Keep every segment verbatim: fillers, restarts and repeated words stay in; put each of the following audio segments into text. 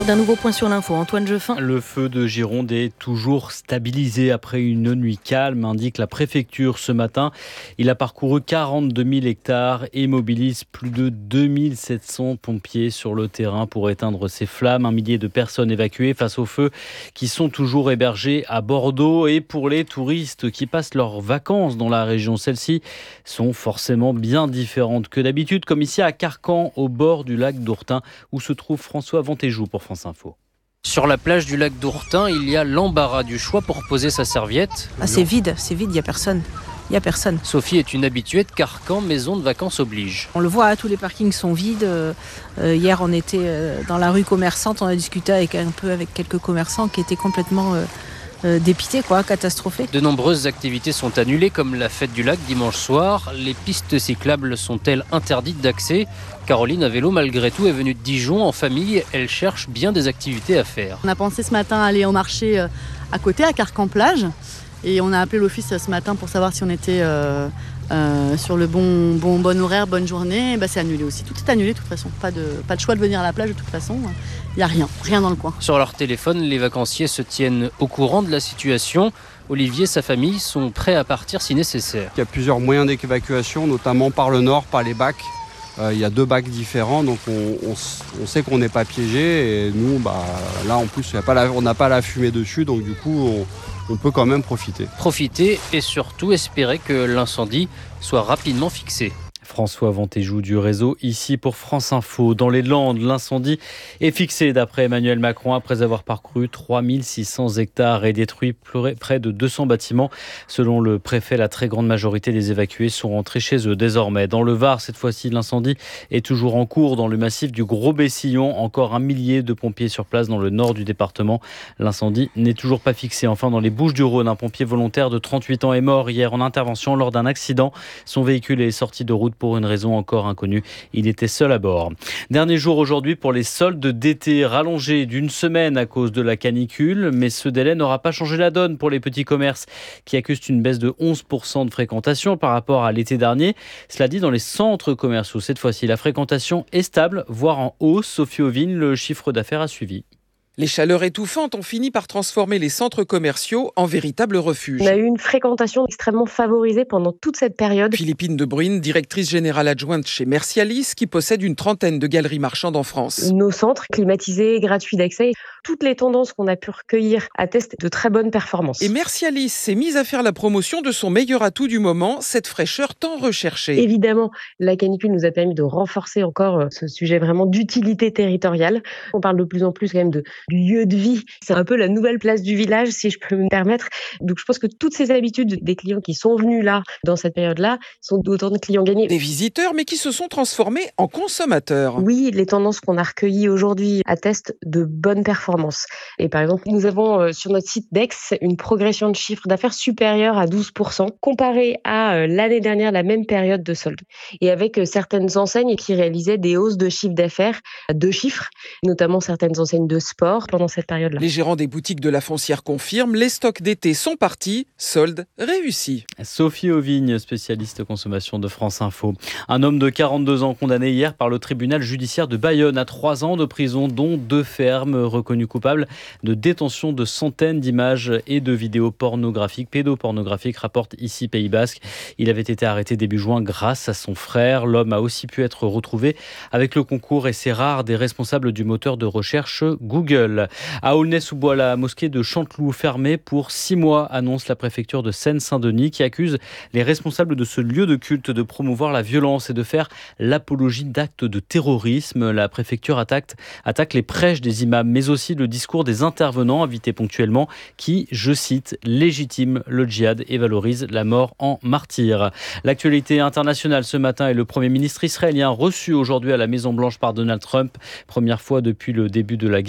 D'un nouveau point sur l'info, Antoine Jeffin. Le feu de Gironde est toujours stabilisé après une nuit calme, indique la préfecture ce matin. Il a parcouru quarante-deux mille hectares et mobilise plus de deux mille sept cents pompiers sur le terrain pour éteindre ces flammes. Un millier de personnes évacuées face aux feux qui sont toujours hébergés à Bordeaux. Et pour les touristes qui passent leurs vacances dans la région, celles-ci sont forcément bien différentes que d'habitude, comme ici à Carcan, au bord du lac d'Ourtin, où se trouve François Ventéjou pour France Info. Sur la plage du lac d'Ourtin, il y a l'embarras du choix pour poser sa serviette. Ah, c'est vide, c'est vide, il n'y a personne. Il n'y a personne. Sophie est une habituée de Carcan, maison de vacances oblige. On le voit, tous les parkings sont vides. Euh, hier, on était euh, dans la rue commerçante, on a discuté avec, un peu avec quelques commerçants qui étaient complètement euh, euh, dépités, quoi, catastrophés. De nombreuses activités sont annulées, comme la fête du lac dimanche soir. Les pistes cyclables sont-elles interdites d'accès ? Caroline, à vélo, malgré tout, est venue de Dijon en famille. Elle cherche bien des activités à faire. On a pensé ce matin à aller au marché à côté, à Carcan-Plage. Et on a appelé l'office ce matin pour savoir si on était euh, euh, sur le bon, bon, bon horaire, bonne journée. Et bah, c'est annulé aussi. Tout est annulé de toute façon. Pas de, pas de choix de venir à la plage de toute façon. Il n'y a rien, rien dans le coin. Sur leur téléphone, les vacanciers se tiennent au courant de la situation. Olivier et sa famille sont prêts à partir si nécessaire. Il y a plusieurs moyens d'évacuation, notamment par le nord, par les bacs. Euh, il y a deux bacs différents, donc on, on, on sait qu'on n'est pas piégé. Et nous, bah, là en plus, y a pas la, on n'a pas la fumée dessus, donc du coup, on, on peut quand même profiter. Profiter et surtout espérer que l'incendie soit rapidement fixé. François Ventéjou du réseau ici pour France Info. Dans les Landes, l'incendie est fixé d'après Emmanuel Macron après avoir parcouru trois mille six cents hectares et détruit près de deux cents bâtiments. Selon le préfet, la très grande majorité des évacués sont rentrés chez eux désormais. Dans le Var, cette fois-ci, l'incendie est toujours en cours dans le massif du Gros-Bessillon. Encore un millier de pompiers sur place dans le nord du département. L'incendie n'est toujours pas fixé. Enfin, dans les Bouches-du-Rhône, un pompier volontaire de trente-huit ans est mort hier en intervention lors d'un accident. Son véhicule est sorti de route pour une raison encore inconnue. Il était seul à bord. Dernier jour aujourd'hui pour les soldes d'été, rallongés d'une semaine à cause de la canicule, mais ce délai n'aura pas changé la donne pour les petits commerces qui accusent une baisse de onze pour cent de fréquentation par rapport à l'été dernier. Cela dit, dans les centres commerciaux, cette fois-ci, la fréquentation est stable, voire en hausse. Sophie Ovine, le chiffre d'affaires a suivi. Les chaleurs étouffantes ont fini par transformer les centres commerciaux en véritables refuges. On a eu une fréquentation extrêmement favorisée pendant toute cette période. Philippine De Bruyne, directrice générale adjointe chez Mercialis, qui possède une trentaine de galeries marchandes en France. Nos centres climatisés, gratuits d'accès, toutes les tendances qu'on a pu recueillir attestent de très bonnes performances. Et Mercialis s'est mise à faire la promotion de son meilleur atout du moment, cette fraîcheur tant recherchée. Évidemment, la canicule nous a permis de renforcer encore ce sujet vraiment d'utilité territoriale. On parle de plus en plus quand même de du lieu de vie. C'est un peu la nouvelle place du village, si je peux me permettre. Donc je pense que toutes ces habitudes des clients qui sont venus là, dans cette période-là, sont d'autant de clients gagnés. Des visiteurs, mais qui se sont transformés en consommateurs. Oui, les tendances qu'on a recueillies aujourd'hui attestent de bonnes performances. Et par exemple, nous avons euh, sur notre site d'Aix une progression de chiffre d'affaires supérieure à douze pour cent comparée à euh, l'année dernière, la même période de solde. Et avec euh, certaines enseignes qui réalisaient des hausses de chiffre d'affaires à deux chiffres, notamment certaines enseignes de sport pendant cette période-là. Les gérants des boutiques de la Foncière confirment, les stocks d'été sont partis, solde réussi. Sophie Ovigne, spécialiste consommation de France Info. Un homme de quarante-deux ans condamné hier par le tribunal judiciaire de Bayonne à trois ans de prison, dont deux fermes, reconnu coupable de détention de centaines d'images et de vidéos pornographiques, pédopornographiques, rapporte ici Pays Basque. Il avait été arrêté début juin grâce à son frère. L'homme a aussi pu être retrouvé avec le concours, et c'est rare, des responsables du moteur de recherche Google. À Aulnay-sous-Bois, la mosquée de Chanteloup fermée pour six mois, annonce la préfecture de Seine-Saint-Denis, qui accuse les responsables de ce lieu de culte de promouvoir la violence et de faire l'apologie d'actes de terrorisme. La préfecture attaque, attaque les prêches des imams, mais aussi le discours des intervenants invités ponctuellement qui, je cite, légitiment le djihad et valorise la mort en martyr. L'actualité internationale ce matin est le Premier ministre israélien reçu aujourd'hui à la Maison-Blanche par Donald Trump. Première fois depuis le début de la guerre au Moyen-Orient.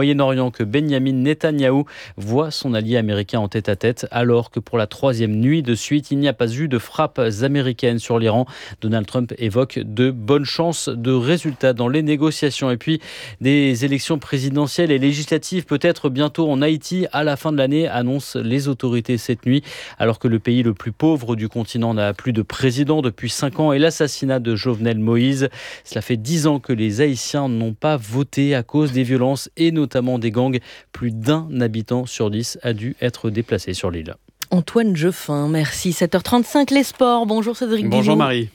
Moyen-Orient que Benjamin Netanyahou voit son allié américain en tête-à-tête, alors que pour la troisième nuit de suite, il n'y a pas eu de frappes américaines sur l'Iran. Donald Trump évoque de bonnes chances de résultats dans les négociations. Et puis, des élections présidentielles et législatives peut-être bientôt en Haïti à la fin de l'année, annoncent les autorités cette nuit, alors que le pays le plus pauvre du continent n'a plus de président depuis cinq ans et l'assassinat de Jovenel Moïse. Cela fait dix ans que les Haïtiens n'ont pas voté à cause des violences et notamment des gangs. Plus d'un habitant sur dix a dû être déplacé sur l'île. Antoine Jeffin, merci. sept heures trente-cinq, les sports. Bonjour Cédric Bonjour Guillot. Marie.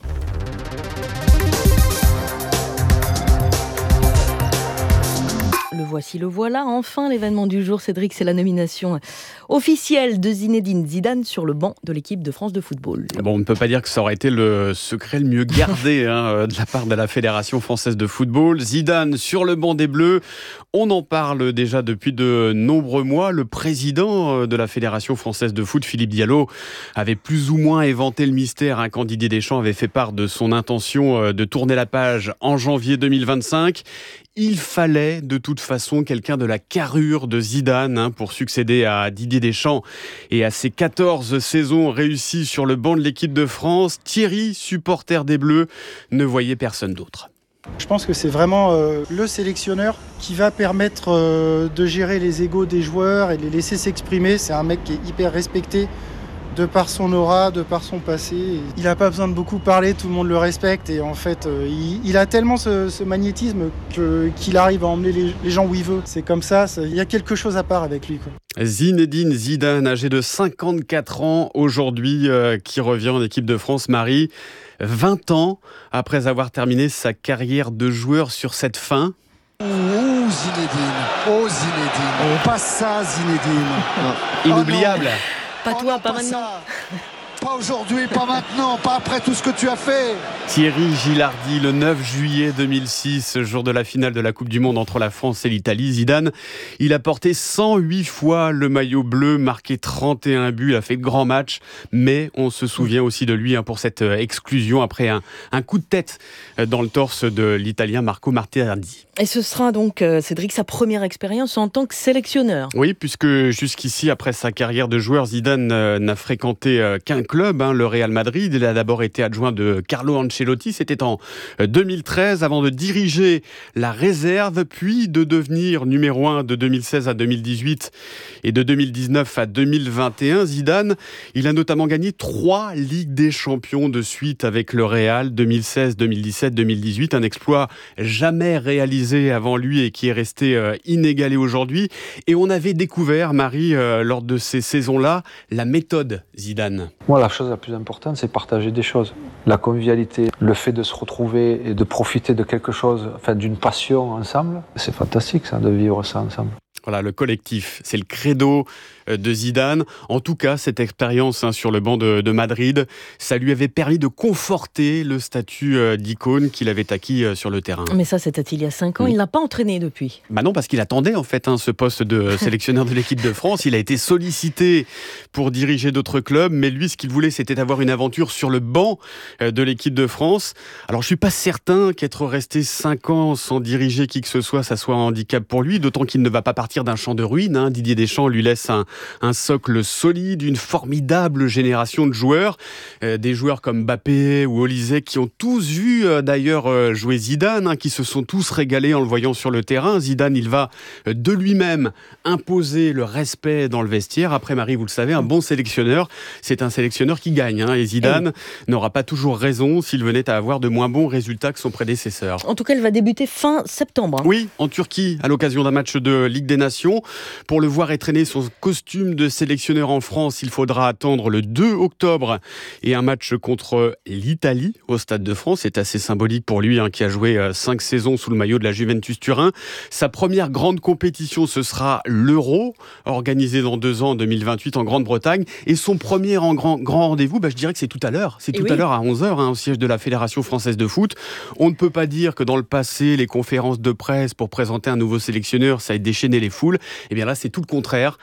Le voici, le voilà. Enfin, l'événement du jour, Cédric, c'est la nomination officielle de Zinedine Zidane sur le banc de l'équipe de France de football. Bon, on ne peut pas dire que ça aurait été le secret le mieux gardé hein, de la part de la Fédération française de football. Zidane sur le banc des Bleus. On en parle déjà depuis de nombreux mois. Le président de la Fédération française de foot, Philippe Diallo, avait plus ou moins éventé le mystère hein, quand Didier Deschamps avait fait part de son intention de tourner la page en janvier deux mille vingt-cinq. Il fallait de toute façon quelqu'un de la carrure de Zidane hein, pour succéder à Didier Deschamps et à ses quatorze saisons réussies sur le banc de l'équipe de France. Thierry, supporter des Bleus, ne voyait personne d'autre. Je pense que c'est vraiment euh, le sélectionneur qui va permettre euh, de gérer les égos des joueurs et de les laisser s'exprimer. C'est un mec qui est hyper respecté de par son aura, de par son passé. Il n'a pas besoin de beaucoup parler, tout le monde le respecte. Et en fait, euh, il, il a tellement ce, ce magnétisme que, qu'il arrive à emmener les, les gens où il veut. C'est comme ça, ça, il y a quelque chose à part avec lui, quoi. Zinedine Zidane, âgé de cinquante-quatre ans aujourd'hui, euh, qui revient en équipe de France. Marie, vingt ans après avoir terminé sa carrière de joueur sur cette fin. Oh Zinedine, oh Zinedine, oh. Pas ça Zinedine. Inoubliable. Oh Pas toi, oh pas non, maintenant. Ça. Pas aujourd'hui, pas maintenant, pas après tout ce que tu as fait. Thierry Gilardi, le neuf juillet deux mille six, jour de la finale de la Coupe du Monde entre la France et l'Italie. Zidane, il a porté cent huit fois le maillot bleu, marqué trente et un buts, il a fait de grands matchs, mais on se souvient aussi de lui hein, pour cette exclusion après un, un coup de tête dans le torse de l'Italien Marco Materazzi. Et ce sera donc, euh, Cédric, sa première expérience en tant que sélectionneur. Oui, puisque jusqu'ici, après sa carrière de joueur, Zidane euh, n'a fréquenté euh, qu'un club, hein, le Real Madrid. Il a d'abord été adjoint de Carlo Ancelotti, c'était en deux mille treize, avant de diriger la réserve, puis de devenir numéro un de deux mille seize à deux mille dix-huit et de deux mille dix-neuf à deux mille vingt et un. Zidane, il a notamment gagné trois Ligues des Champions de suite avec le Real, deux mille seize, deux mille dix-sept, deux mille dix-huit, un exploit jamais réalisé avant lui et qui est resté euh, inégalé aujourd'hui. Et on avait découvert, Marie, euh, lors de ces saisons-là, la méthode Zidane. Moi, la chose la plus importante, c'est partager des choses. La convivialité, le fait de se retrouver et de profiter de quelque chose, enfin d'une passion ensemble, c'est fantastique ça, de vivre ça ensemble. Voilà, le collectif, c'est le credo de Zidane. En tout cas, cette expérience hein, sur le banc de, de Madrid, ça lui avait permis de conforter le statut euh, d'icône qu'il avait acquis euh, sur le terrain. Mais ça, c'était il y a cinq ans. Mmh. Il ne l'a pas entraîné depuis. Bah non, parce qu'il attendait en fait hein, ce poste de sélectionneur de l'équipe de France. Il a été sollicité pour diriger d'autres clubs, mais lui, ce qu'il voulait, c'était avoir une aventure sur le banc euh, de l'équipe de France. Alors, je suis pas certain qu'être resté cinq ans sans diriger qui que ce soit, ça soit un handicap pour lui, d'autant qu'il ne va pas partir d'un champ de ruines. Hein. Didier Deschamps lui laisse un un socle solide, une formidable génération de joueurs, euh, des joueurs comme Mbappé ou Olysée qui ont tous vu euh, d'ailleurs euh, jouer Zidane, hein, qui se sont tous régalés en le voyant sur le terrain. Zidane, il va euh, de lui-même imposer le respect dans le vestiaire. Après, Marie, vous le savez, un bon sélectionneur, c'est un sélectionneur qui gagne. Hein, et Zidane oui. n'aura pas toujours raison s'il venait à avoir de moins bons résultats que son prédécesseur. En tout cas, elle va débuter fin septembre. Hein. Oui, en Turquie, à l'occasion d'un match de Ligue des Nations. Pour le voir étraîner son costume de sélectionneur en France, il faudra attendre le deux octobre et un match contre l'Italie au Stade de France. C'est assez symbolique pour lui hein, qui a joué euh, cinq saisons sous le maillot de la Juventus Turin. Sa première grande compétition, ce sera l'Euro, organisé dans deux ans, en deux mille vingt-huit, en Grande-Bretagne. Et son premier en grand, grand rendez-vous, bah, je dirais que c'est tout à l'heure. C'est et tout oui. à l'heure à onze heures, hein, au siège de la Fédération française de foot. On ne peut pas dire que dans le passé, les conférences de presse pour présenter un nouveau sélectionneur, ça a déchaîné les foules. Et bien là, c'est tout le contraire.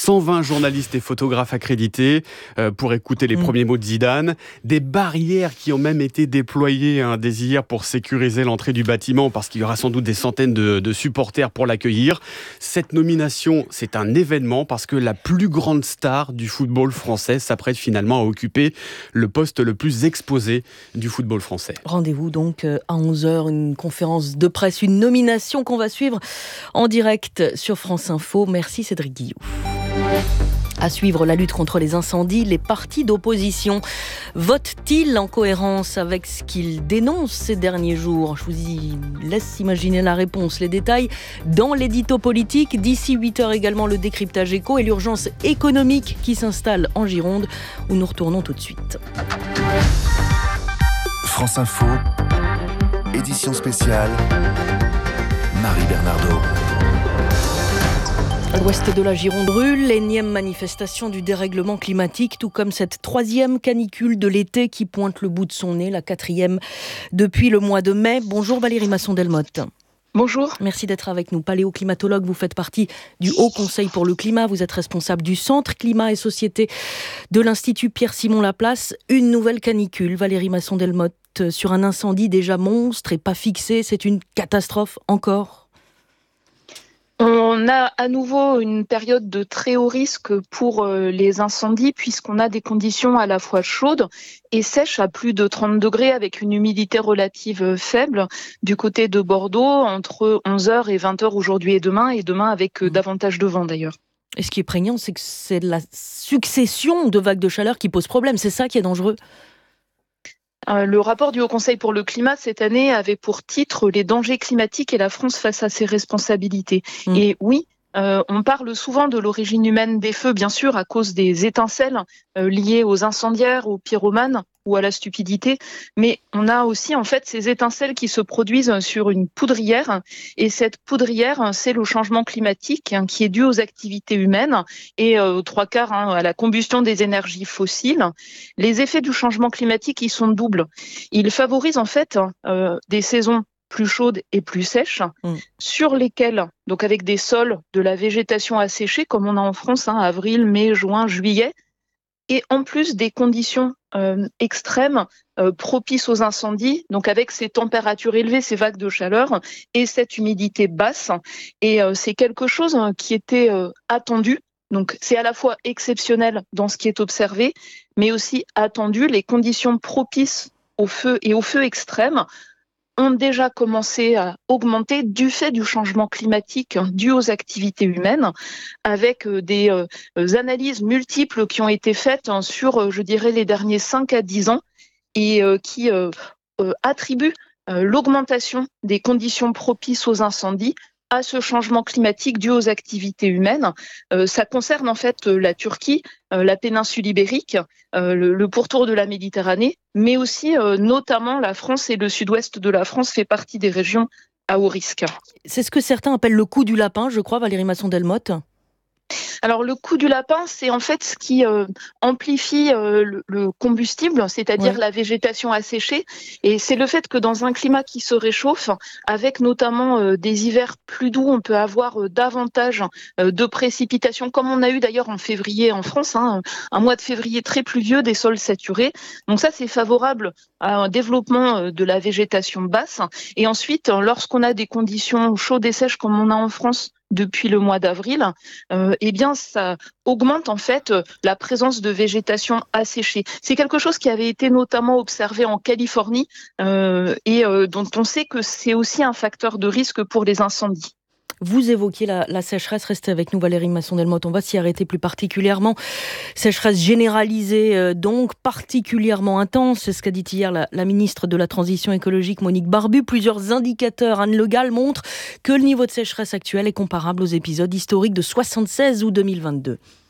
cent vingt journalistes et photographes accrédités euh, pour écouter les mmh. premiers mots de Zidane. Des barrières qui ont même été déployées hein, dès hier pour sécuriser l'entrée du bâtiment parce qu'il y aura sans doute des centaines de, de supporters pour l'accueillir. Cette nomination, c'est un événement parce que la plus grande star du football français s'apprête finalement à occuper le poste le plus exposé du football français. Rendez-vous donc à onze heures, une conférence de presse, une nomination qu'on va suivre en direct sur France Info. Merci Cédric Guillot. À suivre la lutte contre les incendies, les partis d'opposition votent-ils en cohérence avec ce qu'ils dénoncent ces derniers jours ? Je vous y laisse imaginer la réponse. Les détails dans l'édito politique. D'ici huit heures également, le décryptage éco et l'urgence économique qui s'installe en Gironde, où nous retournons tout de suite. France Info, édition spéciale, Marie Bernardo. À l'ouest de la Gironde brûle, l'énième manifestation du dérèglement climatique, tout comme cette troisième canicule de l'été qui pointe le bout de son nez, la quatrième depuis le mois de mai. Bonjour Valérie Masson-Delmotte. Bonjour. Merci d'être avec nous. Paléoclimatologue, vous faites partie du Haut Conseil pour le climat. Vous êtes responsable du Centre Climat et Société de l'Institut Pierre-Simon Laplace. Une nouvelle canicule, Valérie Masson-Delmotte, sur un incendie déjà monstre et pas fixé. C'est une catastrophe encore ? On a à nouveau une période de très haut risque pour les incendies puisqu'on a des conditions à la fois chaudes et sèches à plus de trente degrés avec une humidité relative faible du côté de Bordeaux entre onze heures et vingt heures aujourd'hui et demain et demain avec davantage de vent d'ailleurs. Et ce qui est prégnant, c'est que c'est la succession de vagues de chaleur qui pose problème. C'est ça qui est dangereux. Le rapport du Haut Conseil pour le climat cette année avait pour titre « Les dangers climatiques et la France face à ses responsabilités mmh. ». Et oui, euh, on parle souvent de l'origine humaine des feux, bien sûr, à cause des étincelles euh, liées aux incendiaires, aux pyromanes ou à la stupidité. Mais on a aussi en fait ces étincelles qui se produisent sur une poudrière. Et cette poudrière, c'est le changement climatique hein, qui est dû aux activités humaines et euh, aux trois quarts hein, à la combustion des énergies fossiles. Les effets du changement climatique, ils sont doubles. Ils favorisent en fait euh, des saisons plus chaudes et plus sèches, mmh. sur lesquelles, donc avec des sols, de la végétation asséchée, comme on a en France, hein, avril, mai, juin, juillet, et en plus des conditions euh, extrêmes euh, propices aux incendies, donc avec ces températures élevées, ces vagues de chaleur et cette humidité basse. Et euh, c'est quelque chose hein, qui était euh, attendu. Donc c'est à la fois exceptionnel dans ce qui est observé, mais aussi attendu. Les conditions propices au feu et au feu extrême ont déjà commencé à augmenter du fait du changement climatique dû aux activités humaines, avec des euh, analyses multiples qui ont été faites sur, je dirais, les derniers cinq à dix ans et euh, qui euh, euh, attribuent euh, l'augmentation des conditions propices aux incendies à ce changement climatique dû aux activités humaines. Euh, ça concerne en fait la Turquie, euh, la péninsule ibérique, euh, le, le pourtour de la Méditerranée, mais aussi euh, notamment la France et le sud-ouest de la France fait partie des régions à haut risque. C'est ce que certains appellent le coup du lapin, je crois, Valérie Masson-Delmotte. Alors le coup du lapin, c'est en fait ce qui euh, amplifie euh, le, le combustible, c'est-à-dire ouais. la végétation asséchée. Et c'est le fait que dans un climat qui se réchauffe, avec notamment euh, des hivers plus doux, on peut avoir euh, davantage euh, de précipitations, comme on a eu d'ailleurs en février en France, hein, un mois de février très pluvieux, des sols saturés. Donc ça, c'est favorable à un développement euh, de la végétation basse. Et ensuite, lorsqu'on a des conditions chaudes et sèches comme on a en France, depuis le mois d'avril, euh, eh bien, ça augmente en fait la présence de végétation asséchée. C'est quelque chose qui avait été notamment observé en Californie euh, et euh, dont on sait que c'est aussi un facteur de risque pour les incendies. Vous évoquiez la, la sécheresse, restez avec nous Valérie Masson-Delmotte, on va s'y arrêter plus particulièrement. Sécheresse généralisée, euh, donc particulièrement intense, c'est ce qu'a dit hier la, la ministre de la Transition écologique Monique Barbu. Plusieurs indicateurs, Anne Le Gall, montrent que le niveau de sécheresse actuel est comparable aux épisodes historiques de soixante-seize ou deux mille vingt-deux.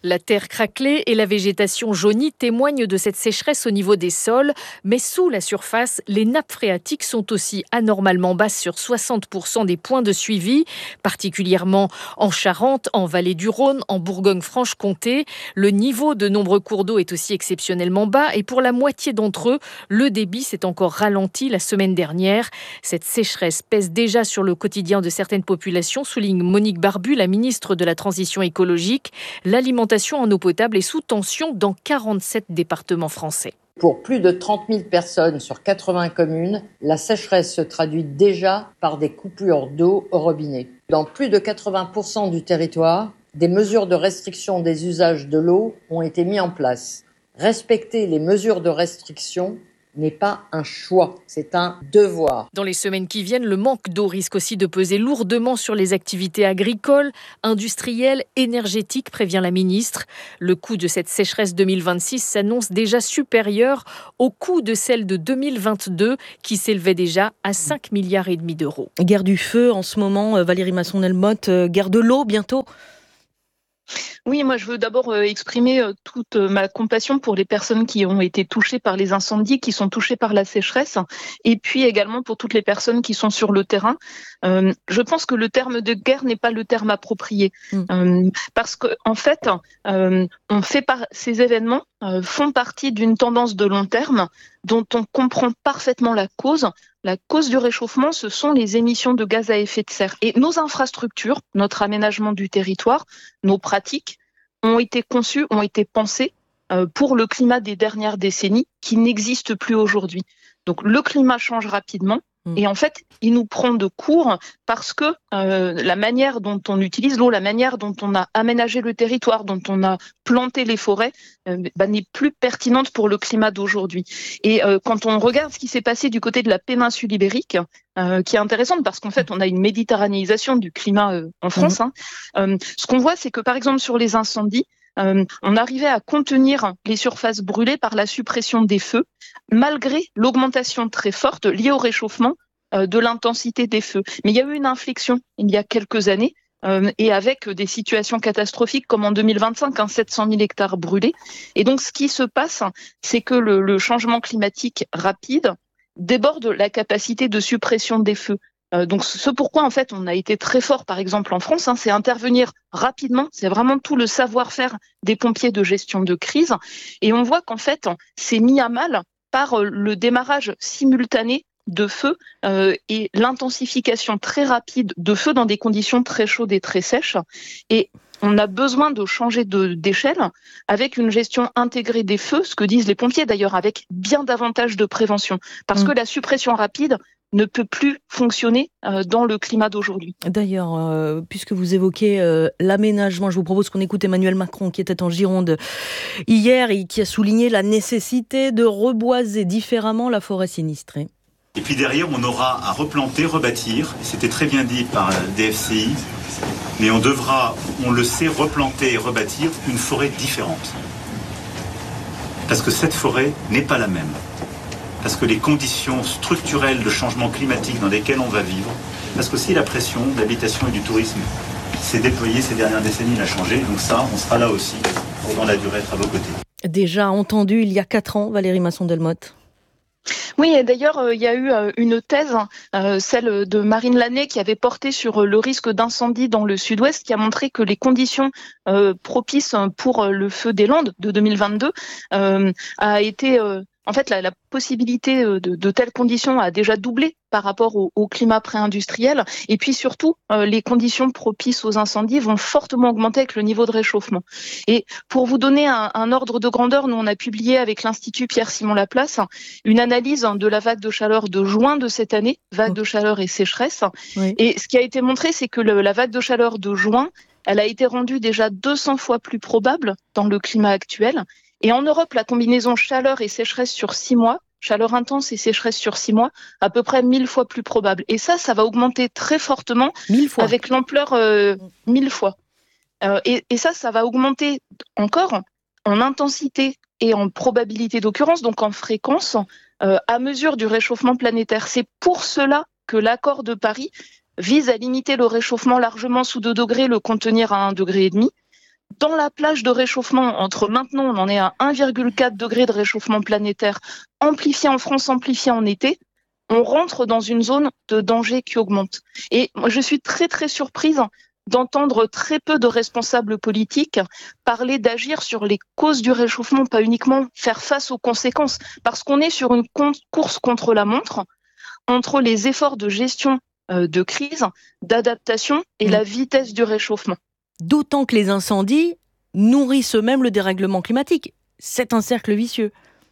La terre craquelée et la végétation jaunie témoignent de cette sécheresse au niveau des sols, mais sous la surface, les nappes phréatiques sont aussi anormalement basses sur soixante pour cent des points de suivi, particulièrement en Charente, en Vallée du Rhône, en Bourgogne-Franche-Comté. Le niveau de nombreux cours d'eau est aussi exceptionnellement bas et pour la moitié d'entre eux, le débit s'est encore ralenti la semaine dernière. Cette sécheresse pèse déjà sur le quotidien de certaines populations, souligne Monique Barbu, la ministre de la Transition écologique. L'alimentation en eau potable est sous tension dans quarante-sept départements français. Pour plus de trente mille personnes sur quatre-vingts communes, la sécheresse se traduit déjà par des coupures d'eau au robinet. Dans plus de quatre-vingts pour cent du territoire, des mesures de restriction des usages de l'eau ont été mises en place. Respecter les mesures de restriction n'est pas un choix, c'est un devoir. Dans les semaines qui viennent, le manque d'eau risque aussi de peser lourdement sur les activités agricoles, industrielles, énergétiques, prévient la ministre. Le coût de cette sécheresse deux mille vingt-six s'annonce déjà supérieur au coût de celle de deux mille vingt-deux, qui s'élevait déjà à cinq milliards et demi d'euros. Guerre du feu en ce moment, Valérie Masson-Delmotte, guerre de l'eau bientôt. Oui, moi je veux d'abord euh, exprimer euh, toute euh, ma compassion pour les personnes qui ont été touchées par les incendies, qui sont touchées par la sécheresse, et puis également pour toutes les personnes qui sont sur le terrain. Euh, je pense que le terme de guerre n'est pas le terme approprié, mmh. euh, parce que en fait, euh, on fait par ces événements euh, font partie d'une tendance de long terme dont on comprend parfaitement la cause. La cause du réchauffement, ce sont les émissions de gaz à effet de serre. Et nos infrastructures, notre aménagement du territoire, nos pratiques ont été conçues, ont été pensées euh, pour le climat des dernières décennies qui n'existe plus aujourd'hui. Donc le climat change rapidement. Et en fait, il nous prend de court parce que euh, la manière dont on utilise l'eau, la manière dont on a aménagé le territoire, dont on a planté les forêts, euh, bah, n'est plus pertinente pour le climat d'aujourd'hui. Et euh, quand on regarde ce qui s'est passé du côté de la péninsule ibérique, euh, qui est intéressante parce qu'en fait, on a une méditerranéisation du climat euh, en France. Mmh. Hein, euh, ce qu'on voit, c'est que par exemple sur les incendies, Euh, on arrivait à contenir les surfaces brûlées par la suppression des feux, malgré l'augmentation très forte liée au réchauffement euh, de l'intensité des feux. Mais il y a eu une inflexion il y a quelques années, euh, et avec des situations catastrophiques comme en deux mille vingt-cinq, hein, sept cent mille hectares brûlés. Et donc ce qui se passe, c'est que le, le changement climatique rapide déborde la capacité de suppression des feux. Euh, donc ce pourquoi en fait on a été très fort par exemple en France, hein, c'est intervenir rapidement, c'est vraiment tout le savoir-faire des pompiers de gestion de crise, et on voit qu'en fait c'est mis à mal par euh, le démarrage simultané de feux euh, et l'intensification très rapide de feux dans des conditions très chaudes et très sèches. Et on a besoin de changer de, d'échelle avec une gestion intégrée des feux, ce que disent les pompiers d'ailleurs, avec bien davantage de prévention, parce mmh. que la suppression rapide ne peut plus fonctionner euh, dans le climat d'aujourd'hui. D'ailleurs, euh, puisque vous évoquez euh, l'aménagement, je vous propose qu'on écoute Emmanuel Macron qui était en Gironde hier et qui a souligné la nécessité de reboiser différemment la forêt sinistrée. Et puis derrière, on aura à replanter, rebâtir. C'était très bien dit par D F C I, mais on devra, on le sait, replanter et rebâtir une forêt différente. Parce que cette forêt n'est pas la même. Parce que les conditions structurelles de changement climatique dans lesquelles on va vivre, parce que si la pression d'habitation et du tourisme s'est déployée ces dernières décennies, elle a changé, donc ça, on sera là aussi pour dans la durée être à vos côtés. Déjà entendu il y a quatre ans, Valérie Masson-Delmotte. Oui, et d'ailleurs, euh, il y a eu euh, une thèse, euh, celle de Marine Lannet, qui avait porté sur euh, le risque d'incendie dans le sud-ouest, qui a montré que les conditions euh, propices pour euh, le feu des Landes de deux mille vingt-deux euh, a été... Euh, En fait, la, la possibilité de, de telles conditions a déjà doublé par rapport au, au climat pré-industriel. Et puis surtout, euh, les conditions propices aux incendies vont fortement augmenter avec le niveau de réchauffement. Et pour vous donner un, un ordre de grandeur, nous on a publié avec l'Institut Pierre-Simon Laplace une analyse de la vague de chaleur de juin de cette année, vague de chaleur et sécheresse. Oui. Et ce qui a été montré, c'est que le, la vague de chaleur de juin, elle a été rendue déjà deux cents fois plus probable dans le climat actuel. Et en Europe, la combinaison chaleur et sécheresse sur six mois, chaleur intense et sécheresse sur six mois, à peu près mille fois plus probable. Et ça, ça va augmenter très fortement mille fois. Avec l'ampleur euh, mille fois. Euh, et, et ça, ça va augmenter encore en intensité et en probabilité d'occurrence, donc en fréquence, euh, à mesure du réchauffement planétaire. C'est pour cela que l'accord de Paris vise à limiter le réchauffement largement sous deux degrés, le contenir à un degré et demi. dans la plage de réchauffement, entre maintenant, on en est à un virgule quatre degré de réchauffement planétaire, amplifié en France, amplifié en été, on rentre dans une zone de danger qui augmente. Et moi, je suis très très surprise d'entendre très peu de responsables politiques parler d'agir sur les causes du réchauffement, pas uniquement faire face aux conséquences, parce qu'on est sur une course contre la montre, entre les efforts de gestion de crise, d'adaptation et mmh. la vitesse du réchauffement. D'autant que les incendies nourrissent eux-mêmes le dérèglement climatique. C'est un cercle vicieux.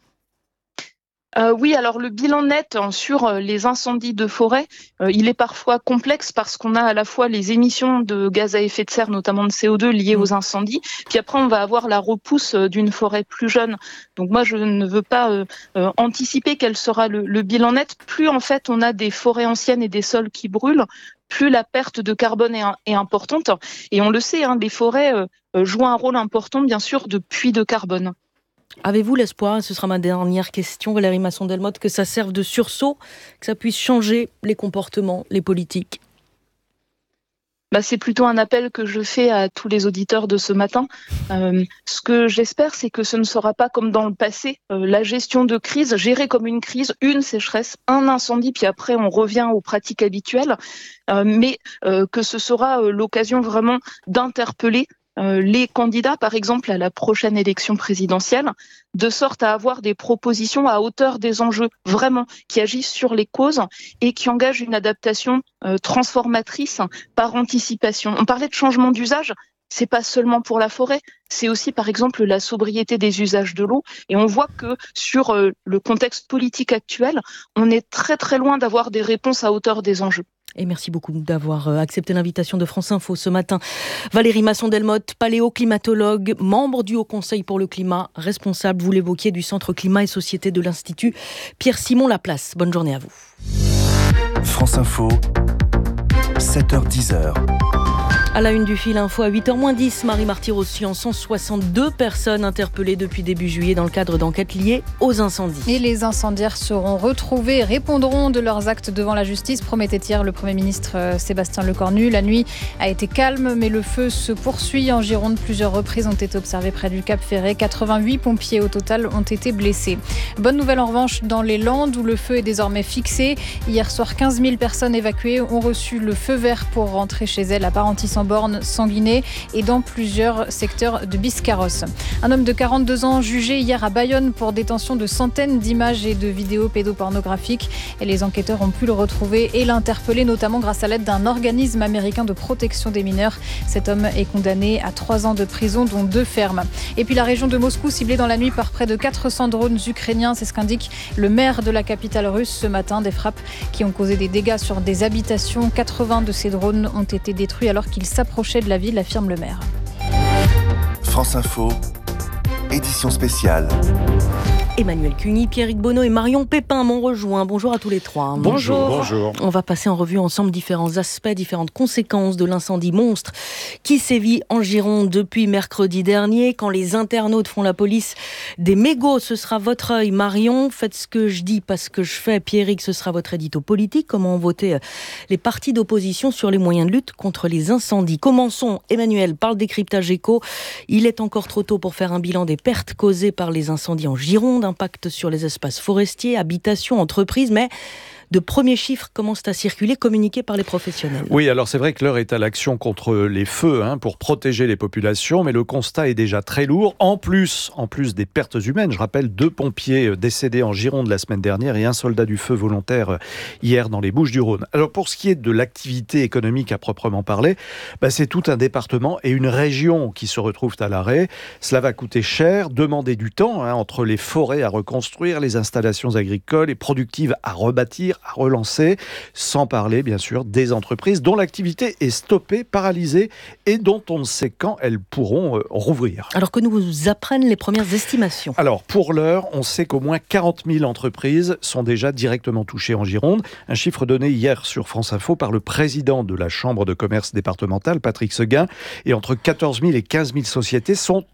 Euh, oui, alors le bilan net hein, sur les incendies de forêt, euh, il est parfois complexe parce qu'on a à la fois les émissions de gaz à effet de serre, notamment de C O deux liées mmh. aux incendies, puis après on va avoir la repousse d'une forêt plus jeune. Donc moi je ne veux pas euh, euh, anticiper quel sera le, le bilan net. Plus en fait on a des forêts anciennes et des sols qui brûlent, plus la perte de carbone est, est importante. Et on le sait, hein, les forêts euh, jouent un rôle important bien sûr de puits de carbone. Avez-vous l'espoir, et ce sera ma dernière question, Valérie Masson-Delmotte, que ça serve de sursaut, que ça puisse changer les comportements, les politiques ? Bah, c'est plutôt un appel que je fais à tous les auditeurs de ce matin. Euh, ce que j'espère, c'est que ce ne sera pas comme dans le passé, euh, la gestion de crise, gérée comme une crise, une sécheresse, un incendie, puis après on revient aux pratiques habituelles, euh, mais euh, que ce sera euh, l'occasion vraiment d'interpeller Euh, les candidats, par exemple, à la prochaine élection présidentielle, de sorte à avoir des propositions à hauteur des enjeux, vraiment, qui agissent sur les causes et qui engagent une adaptation euh, transformatrice par anticipation. On parlait de changement d'usage, c'est pas seulement pour la forêt, c'est aussi, par exemple, la sobriété des usages de l'eau. Et on voit que sur euh, le contexte politique actuel, on est très très loin d'avoir des réponses à hauteur des enjeux. Et merci beaucoup d'avoir accepté l'invitation de France Info ce matin. Valérie Masson-Delmotte, paléoclimatologue, membre du Haut Conseil pour le climat, responsable, vous l'évoquiez, du Centre Climat et Société de l'Institut Pierre-Simon Laplace. Bonne journée à vous. France Info, sept heures dix. À la une du fil info à huit heures moins dix, Marie Marty-Rossian, cent soixante-deux personnes interpellées depuis début juillet dans le cadre d'enquêtes liées aux incendies. Et les incendiaires seront retrouvés et répondront de leurs actes devant la justice, promettait hier le Premier ministre Sébastien Lecornu. La nuit a été calme, mais le feu se poursuit en Gironde. Plusieurs reprises ont été observées près du Cap Ferret. quatre-vingt-huit pompiers au total ont été blessés. Bonne nouvelle en revanche dans les Landes où le feu est désormais fixé. Hier soir, quinze mille personnes évacuées ont reçu le feu vert pour rentrer chez elles à Parentis-en-Born, Sanguinet et dans plusieurs secteurs de Biscarrosse. Un homme de quarante-deux ans jugé hier à Bayonne pour détention de centaines d'images et de vidéos pédopornographiques. Et les enquêteurs ont pu le retrouver et l'interpeller, notamment grâce à l'aide d'un organisme américain de protection des mineurs. Cet homme est condamné à trois ans de prison, dont deux fermes. Et puis la région de Moscou ciblée dans la nuit par près de quatre cents drones ukrainiens, c'est ce qu'indique le maire de la capitale russe ce matin. Des frappes qui ont causé des dégâts sur des habitations. quatre-vingts de ces drones ont été détruits alors qu'ils s'approchaient de la ville, affirme le maire. France Info, édition spéciale. Emmanuel Cuny, Pierrick Bonneau et Marion Pépin m'ont rejoint. Bonjour à tous les trois. Bonjour. Bonjour. On va passer en revue ensemble différents aspects, différentes conséquences de l'incendie monstre qui sévit en Gironde depuis mercredi dernier. Quand les internautes font la police des mégots, ce sera votre œil. Marion, faites ce que je dis, pas ce que je fais. Pierrick, ce sera votre édito politique. Comment ont voté les partis d'opposition sur les moyens de lutte contre les incendies. Commençons, Emmanuel, par le décryptage éco. Il est encore trop tôt pour faire un bilan des pertes causées par les incendies en Gironde. Impact sur les espaces forestiers, habitations, entreprises, mais de premiers chiffres commencent à circuler, communiqués par les professionnels. Oui, alors c'est vrai que l'heure est à l'action contre les feux, hein, pour protéger les populations, mais le constat est déjà très lourd. En plus, en plus des pertes humaines, je rappelle deux pompiers décédés en Gironde la semaine dernière et un soldat du feu volontaire hier dans les Bouches-du-Rhône. Alors pour ce qui est de l'activité économique à proprement parler, bah, c'est tout un département et une région qui se retrouvent à l'arrêt. Cela va coûter cher, demander du temps, hein, entre les forêts à reconstruire, les installations agricoles et productives à rebâtir, à relancer, sans parler bien sûr des entreprises dont l'activité est stoppée, paralysée et dont on ne sait quand elles pourront euh, rouvrir. Alors que nous apprennent les premières estimations. Alors pour l'heure, on sait qu'au moins quarante mille entreprises sont déjà directement touchées en Gironde. Un chiffre donné hier sur France Info par le président de la Chambre de commerce départementale, Patrick Seguin. Et entre quatorze mille et quinze mille sociétés sont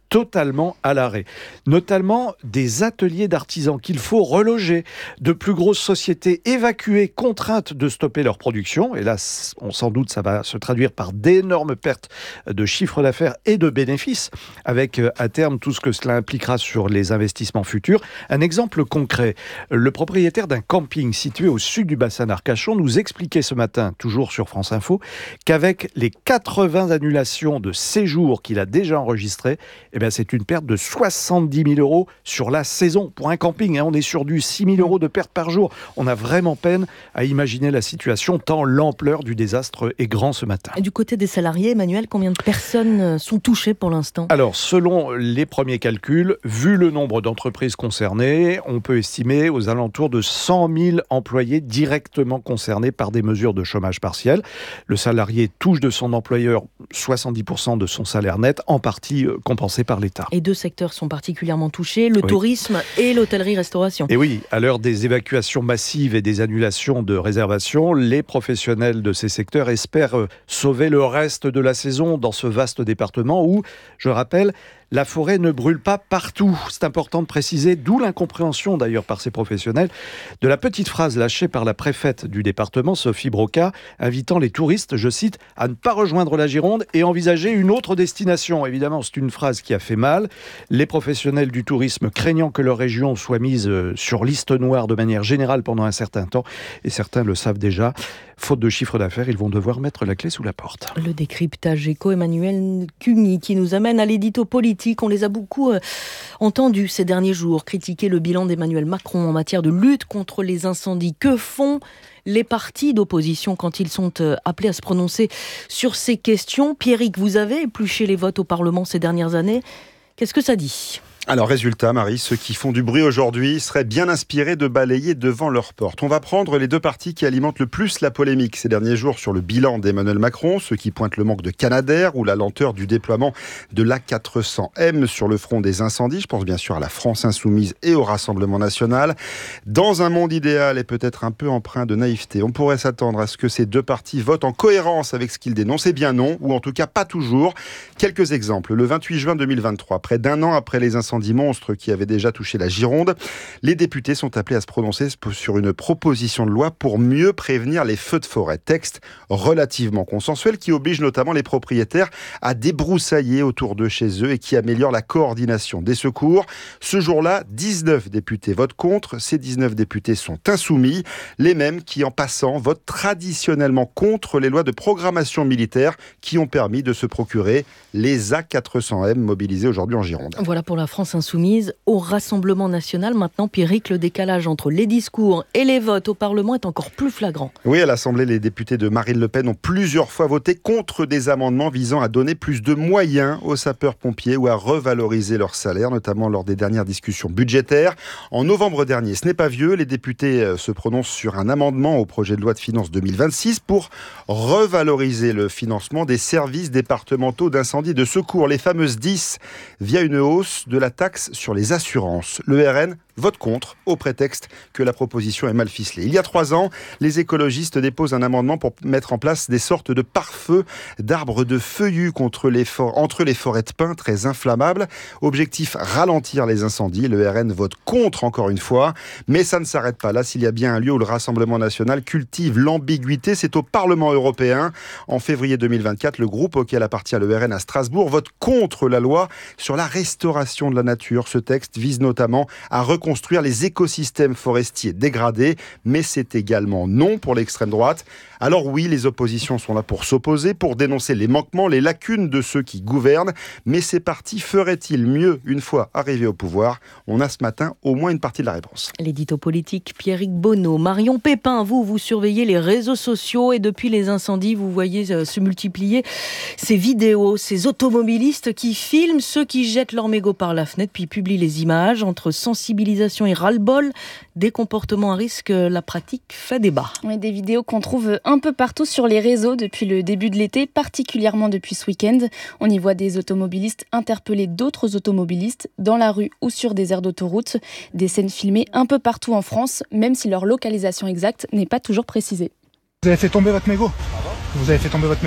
totalement à l'arrêt. Notamment des ateliers d'artisans qu'il faut reloger, de plus grosses sociétés évacuées, contraintes de stopper leur production. Et là, on, sans doute, ça va se traduire par d'énormes pertes de chiffre d'affaires et de bénéfices, avec à terme tout ce que cela impliquera sur les investissements futurs. Un exemple concret, le propriétaire d'un camping situé au sud du bassin d'Arcachon nous expliquait ce matin, toujours sur France Info, qu'avec les quatre-vingts annulations de séjours qu'il a déjà enregistrées, eh bien, c'est une perte de soixante-dix mille euros sur la saison. Pour un camping, hein, on est sur du six mille euros de perte par jour. On a vraiment peine à imaginer la situation, tant l'ampleur du désastre est grand ce matin. Et du côté des salariés, Emmanuel, combien de personnes sont touchées pour l'instant ? Alors, selon les premiers calculs, vu le nombre d'entreprises concernées, on peut estimer aux alentours de cent mille employés directement concernés par des mesures de chômage partiel. Le salarié touche de son employeur soixante-dix pour cent de son salaire net, en partie compensé par l'État. Et deux secteurs sont particulièrement touchés, le oui. tourisme et l'hôtellerie-restauration. Et oui, à l'heure des évacuations massives et des annulations de réservations, les professionnels de ces secteurs espèrent sauver le reste de la saison dans ce vaste département où, je rappelle, la forêt ne brûle pas partout. C'est important de préciser, d'où l'incompréhension d'ailleurs par ces professionnels, de la petite phrase lâchée par la préfète du département, Sophie Broca, invitant les touristes, je cite, à ne pas rejoindre la Gironde et envisager une autre destination. Évidemment, c'est une phrase qui a fait mal. Les professionnels du tourisme craignant que leur région soit mise sur liste noire de manière générale pendant un certain temps, et certains le savent déjà, faute de chiffre d'affaires, ils vont devoir mettre la clé sous la porte. Le décryptage éco, Emmanuel Cuny, qui nous amène à l'édito politique. On les a beaucoup euh, entendus ces derniers jours critiquer le bilan d'Emmanuel Macron en matière de lutte contre les incendies. Que font les partis d'opposition quand ils sont euh, appelés à se prononcer sur ces questions ? Pierrick, vous avez épluché les votes au Parlement ces dernières années. Qu'est-ce que ça dit ? Alors résultat, Marie, ceux qui font du bruit aujourd'hui seraient bien inspirés de balayer devant leur porte. On va prendre les deux partis qui alimentent le plus la polémique ces derniers jours sur le bilan d'Emmanuel Macron, ceux qui pointent le manque de Canadair ou la lenteur du déploiement de l'A quatre cents M sur le front des incendies. Je pense bien sûr à la France Insoumise et au Rassemblement National. Dans un monde idéal et peut-être un peu empreint de naïveté, on pourrait s'attendre à ce que ces deux partis votent en cohérence avec ce qu'ils dénoncent. Eh bien non, ou en tout cas pas toujours. Quelques exemples. Le vingt-huit juin deux mille vingt-trois, près d'un an après les incendies monstres qui avaient déjà touché la Gironde, les députés sont appelés à se prononcer sur une proposition de loi pour mieux prévenir les feux de forêt. Texte relativement consensuel qui oblige notamment les propriétaires à débroussailler autour de chez eux et qui améliore la coordination des secours. Ce jour-là, dix-neuf députés votent contre. Ces dix-neuf députés sont insoumis, les mêmes qui, en passant, votent traditionnellement contre les lois de programmation militaire qui ont permis de se procurer les A quatre cents M mobilisés aujourd'hui en Gironde. Voilà pour la France Insoumise. Au Rassemblement National, maintenant, Pierrick, le décalage entre les discours et les votes au Parlement est encore plus flagrant. Oui, à l'Assemblée, les députés de Marine Le Pen ont plusieurs fois voté contre des amendements visant à donner plus de moyens aux sapeurs-pompiers ou à revaloriser leur salaire, notamment lors des dernières discussions budgétaires. En novembre dernier, ce n'est pas vieux, les députés se prononcent sur un amendement au projet de loi de finances deux mille vingt-six pour revaloriser le financement des services départementaux d'incendie et de secours, les fameuses D I S, via une hausse de la taxe sur les assurances. Le R N vote contre, au prétexte que la proposition est mal ficelée. Il y a trois ans, les écologistes déposent un amendement pour mettre en place des sortes de pare-feu d'arbres de feuillus contre les for- entre les forêts de pins très inflammables. Objectif, ralentir les incendies. Le R N vote contre encore une fois, mais ça ne s'arrête pas là. S'il y a bien un lieu où le Rassemblement National cultive l'ambiguïté, c'est au Parlement européen. En février deux mille vingt-quatre, le groupe auquel appartient le R N à Strasbourg vote contre la loi sur la restauration de la nature. Ce texte vise notamment à reconstruire les écosystèmes forestiers dégradés, mais c'est également non pour l'extrême droite. Alors oui, les oppositions sont là pour s'opposer, pour dénoncer les manquements, les lacunes de ceux qui gouvernent, mais ces partis feraient-ils mieux une fois arrivés au pouvoir ? On a ce matin au moins une partie de la réponse. L'édito politique, Pierrick Bonneau. Marion Pépin, vous, vous surveillez les réseaux sociaux et depuis les incendies, vous voyez euh, se multiplier ces vidéos, ces automobilistes qui filment ceux qui jettent leur mégot par la fenêtre puis publient les images. Entre sensibilisation et ras-le-bol, des comportements à risque, la pratique fait débat. Oui, des vidéos qu'on trouve un peu partout sur les réseaux depuis le début de l'été, particulièrement depuis ce week-end. On y voit des automobilistes interpeller d'autres automobilistes dans la rue ou sur des aires d'autoroute. Des scènes filmées un peu partout en France, même si leur localisation exacte n'est pas toujours précisée. Vous avez fait tomber votre mégot. Vous avez fait tomber votre mégot.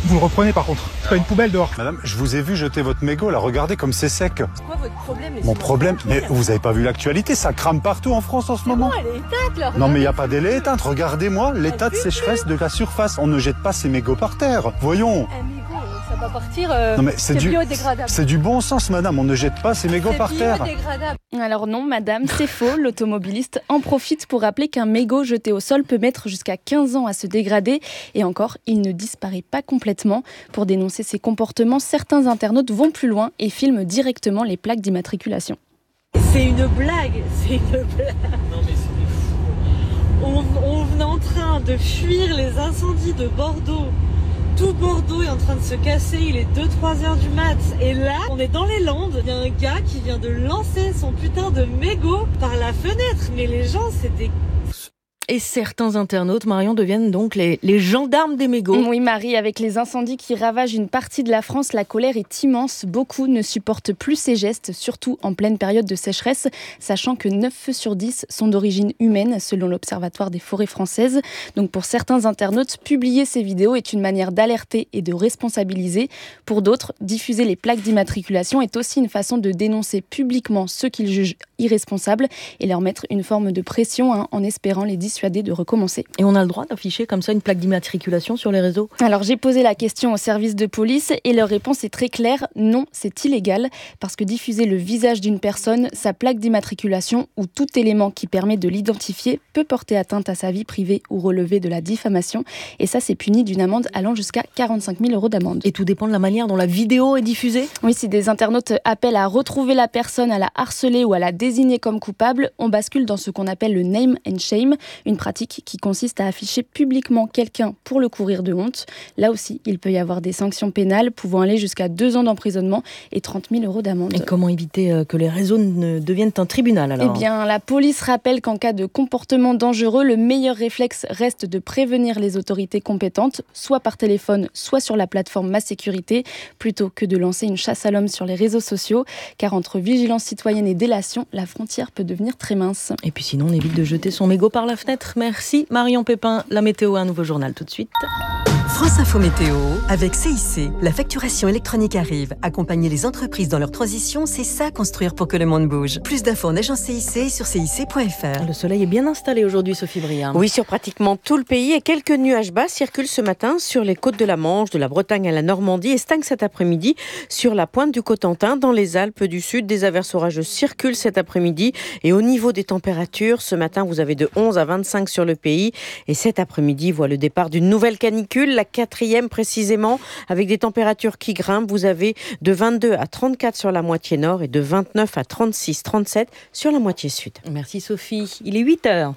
Vous le reprenez par contre. C'est pas une poubelle dehors. Madame, je vous ai vu jeter votre mégot là, regardez comme c'est sec. C'est quoi votre problème? Mon problème? Mais vous avez pas vu l'actualité, ça crame partout en France en ce moment. Non, elle est éteinte là. Non mais il n'y a pas d'élé éteinte, regardez-moi l'état de sécheresse de la surface. On ne jette pas ces mégots par terre. Voyons. Un mégot, ça va partir, euh, non mais c'est, c'est du, biodégradable. C'est du bon sens madame, on ne jette pas ces mégots c'est par terre. Biodégradable. Alors non madame, c'est faux. L'automobiliste en profite pour rappeler qu'un mégot jeté au sol peut mettre jusqu'à quinze ans à se dégrader. Et encore, il ne disparaît pas complètement. Pour dénoncer ces comportements, certains internautes vont plus loin et filment directement les plaques d'immatriculation. C'est une blague, c'est une blague. Non mais c'est des fous. On, on est en train de fuir les incendies de Bordeaux. Tout Bordeaux est en train de se casser, il est deux trois heures du mat. Et là, on est dans les Landes, il y a un gars qui vient de lancer son putain de mégot par la fenêtre. Mais les gens, c'est des... Et certains internautes, Marion, deviennent donc les, les gendarmes des mégots. Oui, Marie, avec les incendies qui ravagent une partie de la France, la colère est immense. Beaucoup ne supportent plus ces gestes, surtout en pleine période de sécheresse, sachant que neuf feux sur dix sont d'origine humaine, selon l'Observatoire des forêts françaises. Donc pour certains internautes, publier ces vidéos est une manière d'alerter et de responsabiliser. Pour d'autres, diffuser les plaques d'immatriculation est aussi une façon de dénoncer publiquement ceux qu'ils jugent irresponsables et leur mettre une forme de pression hein, en espérant les dissuader de recommencer. Et on a le droit d'afficher comme ça une plaque d'immatriculation sur les réseaux? Alors j'ai posé la question au service de police et leur réponse est très claire, non, c'est illégal parce que diffuser le visage d'une personne, sa plaque d'immatriculation ou tout élément qui permet de l'identifier peut porter atteinte à sa vie privée ou relever de la diffamation et ça c'est puni d'une amende allant jusqu'à quarante-cinq mille euros d'amende. Et tout dépend de la manière dont la vidéo est diffusée? Oui, si des internautes appellent à retrouver la personne, à la harceler ou à la désigner comme coupable, on bascule dans ce qu'on appelle le name and shame, une pratique qui consiste à afficher publiquement quelqu'un pour le couvrir de honte. Là aussi, il peut y avoir des sanctions pénales pouvant aller jusqu'à deux ans d'emprisonnement et trente mille euros d'amende. Et comment éviter que les réseaux ne deviennent un tribunal alors? Eh bien, la police rappelle qu'en cas de comportement dangereux, le meilleur réflexe reste de prévenir les autorités compétentes, soit par téléphone, soit sur la plateforme Ma Sécurité, plutôt que de lancer une chasse à l'homme sur les réseaux sociaux, car entre vigilance citoyenne et délation, la frontière peut devenir très mince. Et puis sinon, on évite de jeter son mégot par la fenêtre. Merci Marion Pépin. La météo, un nouveau journal tout de suite. France Info Météo, avec C I C. La facturation électronique arrive. Accompagner les entreprises dans leur transition, c'est ça construire pour que le monde bouge. Plus d'infos en agence C I C sur C I C point F R. Le soleil est bien installé aujourd'hui, Sophie Briard. Oui, sur pratiquement tout le pays et quelques nuages bas circulent ce matin sur les côtes de la Manche, de la Bretagne à la Normandie et stagnent cet après-midi sur la pointe du Cotentin dans les Alpes du Sud. Des averses orageuses circulent cet après-midi et au niveau des températures, ce matin vous avez de onze à vingt-cinq sur le pays et cet après-midi voit le départ d'une nouvelle canicule, la quatrième précisément, avec des températures qui grimpent. Vous avez de vingt-deux à trente-quatre sur la moitié nord et de vingt-neuf à trente-six, trente-sept sur la moitié sud. Merci Sophie. Il est huit heures.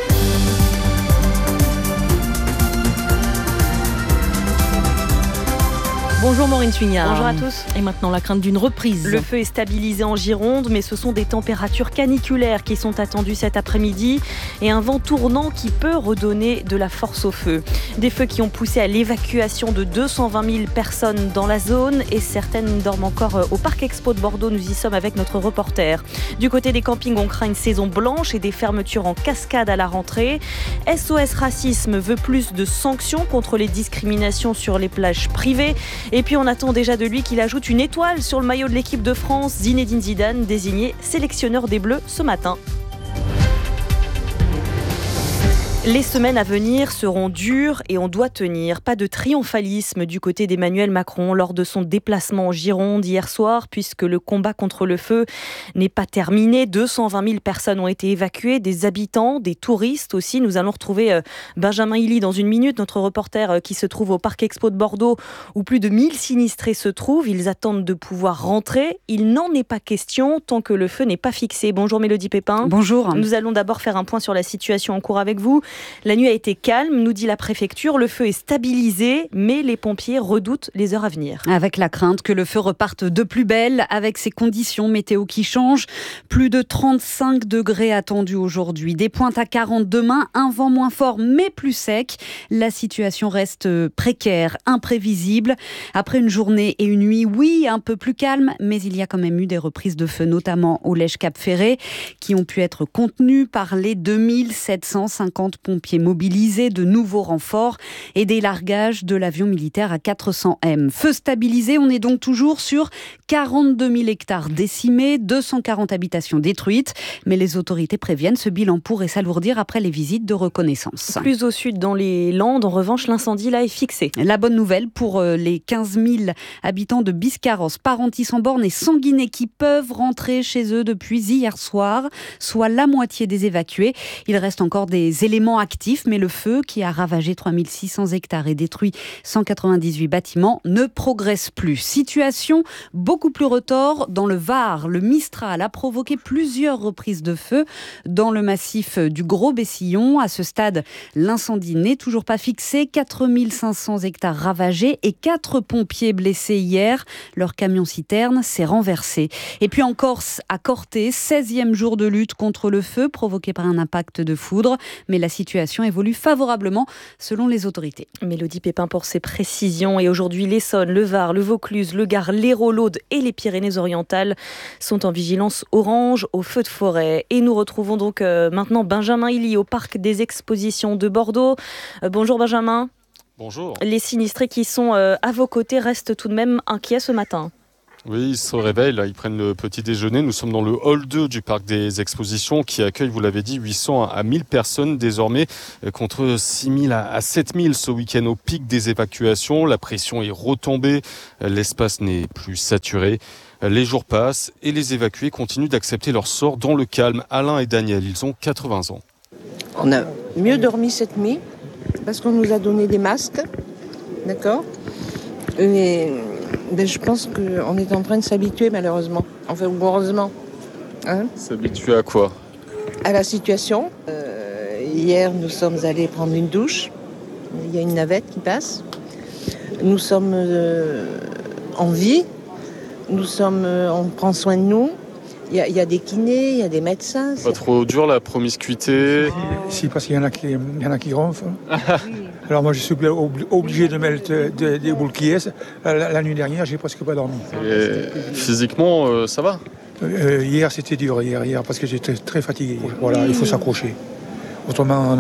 Bonjour Maureen Suignard. Bonjour à tous. Et maintenant la crainte d'une reprise. Le feu est stabilisé en Gironde, mais ce sont des températures caniculaires qui sont attendues cet après-midi et un vent tournant qui peut redonner de la force au feu. Des feux qui ont poussé à l'évacuation de deux cent vingt mille personnes dans la zone et certaines dorment encore au Parc Expo de Bordeaux. Nous y sommes avec notre reporter. Du côté des campings, on craint une saison blanche et des fermetures en cascade à la rentrée. S O S Racisme veut plus de sanctions contre les discriminations sur les plages privées. Et puis on attend déjà de lui qu'il ajoute une étoile sur le maillot de l'équipe de France. Zinedine Zidane, désigné sélectionneur des Bleus ce matin. Les semaines à venir seront dures et on doit tenir. Pas de triomphalisme du côté d'Emmanuel Macron lors de son déplacement en Gironde hier soir, puisque le combat contre le feu n'est pas terminé. deux cent vingt mille personnes ont été évacuées, des habitants, des touristes aussi. Nous allons retrouver Benjamin Hilly dans une minute, notre reporter qui se trouve au Parc Expo de Bordeaux, où plus de mille sinistrés se trouvent. Ils attendent de pouvoir rentrer. Il n'en est pas question tant que le feu n'est pas fixé. Bonjour Mélodie Pépin. Bonjour. Nous allons d'abord faire un point sur la situation en cours avec vous. La nuit a été calme, nous dit la préfecture. Le feu est stabilisé, mais les pompiers redoutent les heures à venir. Avec la crainte que le feu reparte de plus belle, avec ces conditions météo qui changent. Plus de trente-cinq degrés attendus aujourd'hui. Des pointes à quarante demain, un vent moins fort mais plus sec. La situation reste précaire, imprévisible. Après une journée et une nuit, oui, un peu plus calme, mais il y a quand même eu des reprises de feu, notamment au Lège-Cap-Ferré, qui ont pu être contenues par les deux mille sept cent cinquante sapeurs-pompiers mobilisés, de nouveaux renforts et des largages de l'avion militaire A quatre cents M. Feu stabilisé, on est donc toujours sur quarante-deux mille hectares décimés, deux cent quarante habitations détruites. Mais les autorités préviennent, ce bilan pourrait s'alourdir après les visites de reconnaissance. Plus au sud, dans les Landes, en revanche, l'incendie là est fixé. La bonne nouvelle pour les quinze mille habitants de Biscarrosse, Parentis-en-Born et Sanguinet qui peuvent rentrer chez eux depuis hier soir, soit la moitié des évacués. Il reste encore des éléments actifs, mais le feu qui a ravagé trois mille six cents hectares et détruit cent quatre-vingt-dix-huit bâtiments ne progresse plus. Situation beaucoup plus retors dans le Var. Le Mistral a provoqué plusieurs reprises de feu dans le massif du Gros-Bessillon. À ce stade, l'incendie n'est toujours pas fixé. quatre mille cinq cents hectares ravagés et quatre pompiers blessés hier. Leur camion-citerne s'est renversé. Et puis en Corse, à Corté, seizième jour de lutte contre le feu provoqué par un impact de foudre. Mais la situation évolue favorablement selon les autorités. Mélodie Pépin pour ses précisions. Et aujourd'hui, l'Essonne, le Var, le Vaucluse, le Gard, l'Hérault, l'Aude et les Pyrénées-Orientales sont en vigilance orange au feu de forêt. Et nous retrouvons donc euh, maintenant Benjamin Hilly au parc des expositions de Bordeaux. Euh, bonjour Benjamin. Bonjour. Les sinistrés qui sont euh, à vos côtés restent tout de même inquiets ce matin. Oui, ils se réveillent, là, ils prennent le petit déjeuner. Nous sommes dans le hall deux du parc des expositions qui accueille, vous l'avez dit, huit cents à mille personnes désormais, contre six mille à sept mille ce week-end au pic des évacuations. La pression est retombée, l'espace n'est plus saturé. Les jours passent et les évacués continuent d'accepter leur sort dans le calme. Alain et Daniel, ils ont quatre-vingts ans. On a mieux dormi cette nuit parce qu'on nous a donné des masques, d'accord ? Et ben, je pense qu'on est en train de s'habituer malheureusement, enfin ou heureusement. Hein ? S'habituer à quoi ? À la situation. Euh, hier, nous sommes allés prendre une douche. Il y a une navette qui passe. Nous sommes euh, en vie. Nous sommes, euh, on prend soin de nous. Il y, a, il y a des kinés, il y a des médecins. Pas trop dur la promiscuité ? Si, parce qu'il y en a qui, il y en a qui ronflent. Alors moi je suis obligé de mettre des, des boules qui est. La, la nuit dernière, j'ai presque pas dormi. Et physiquement, euh, ça va ? euh, Hier, c'était dur, hier, hier, parce que j'étais très fatigué. Voilà, il faut s'accrocher. Autrement,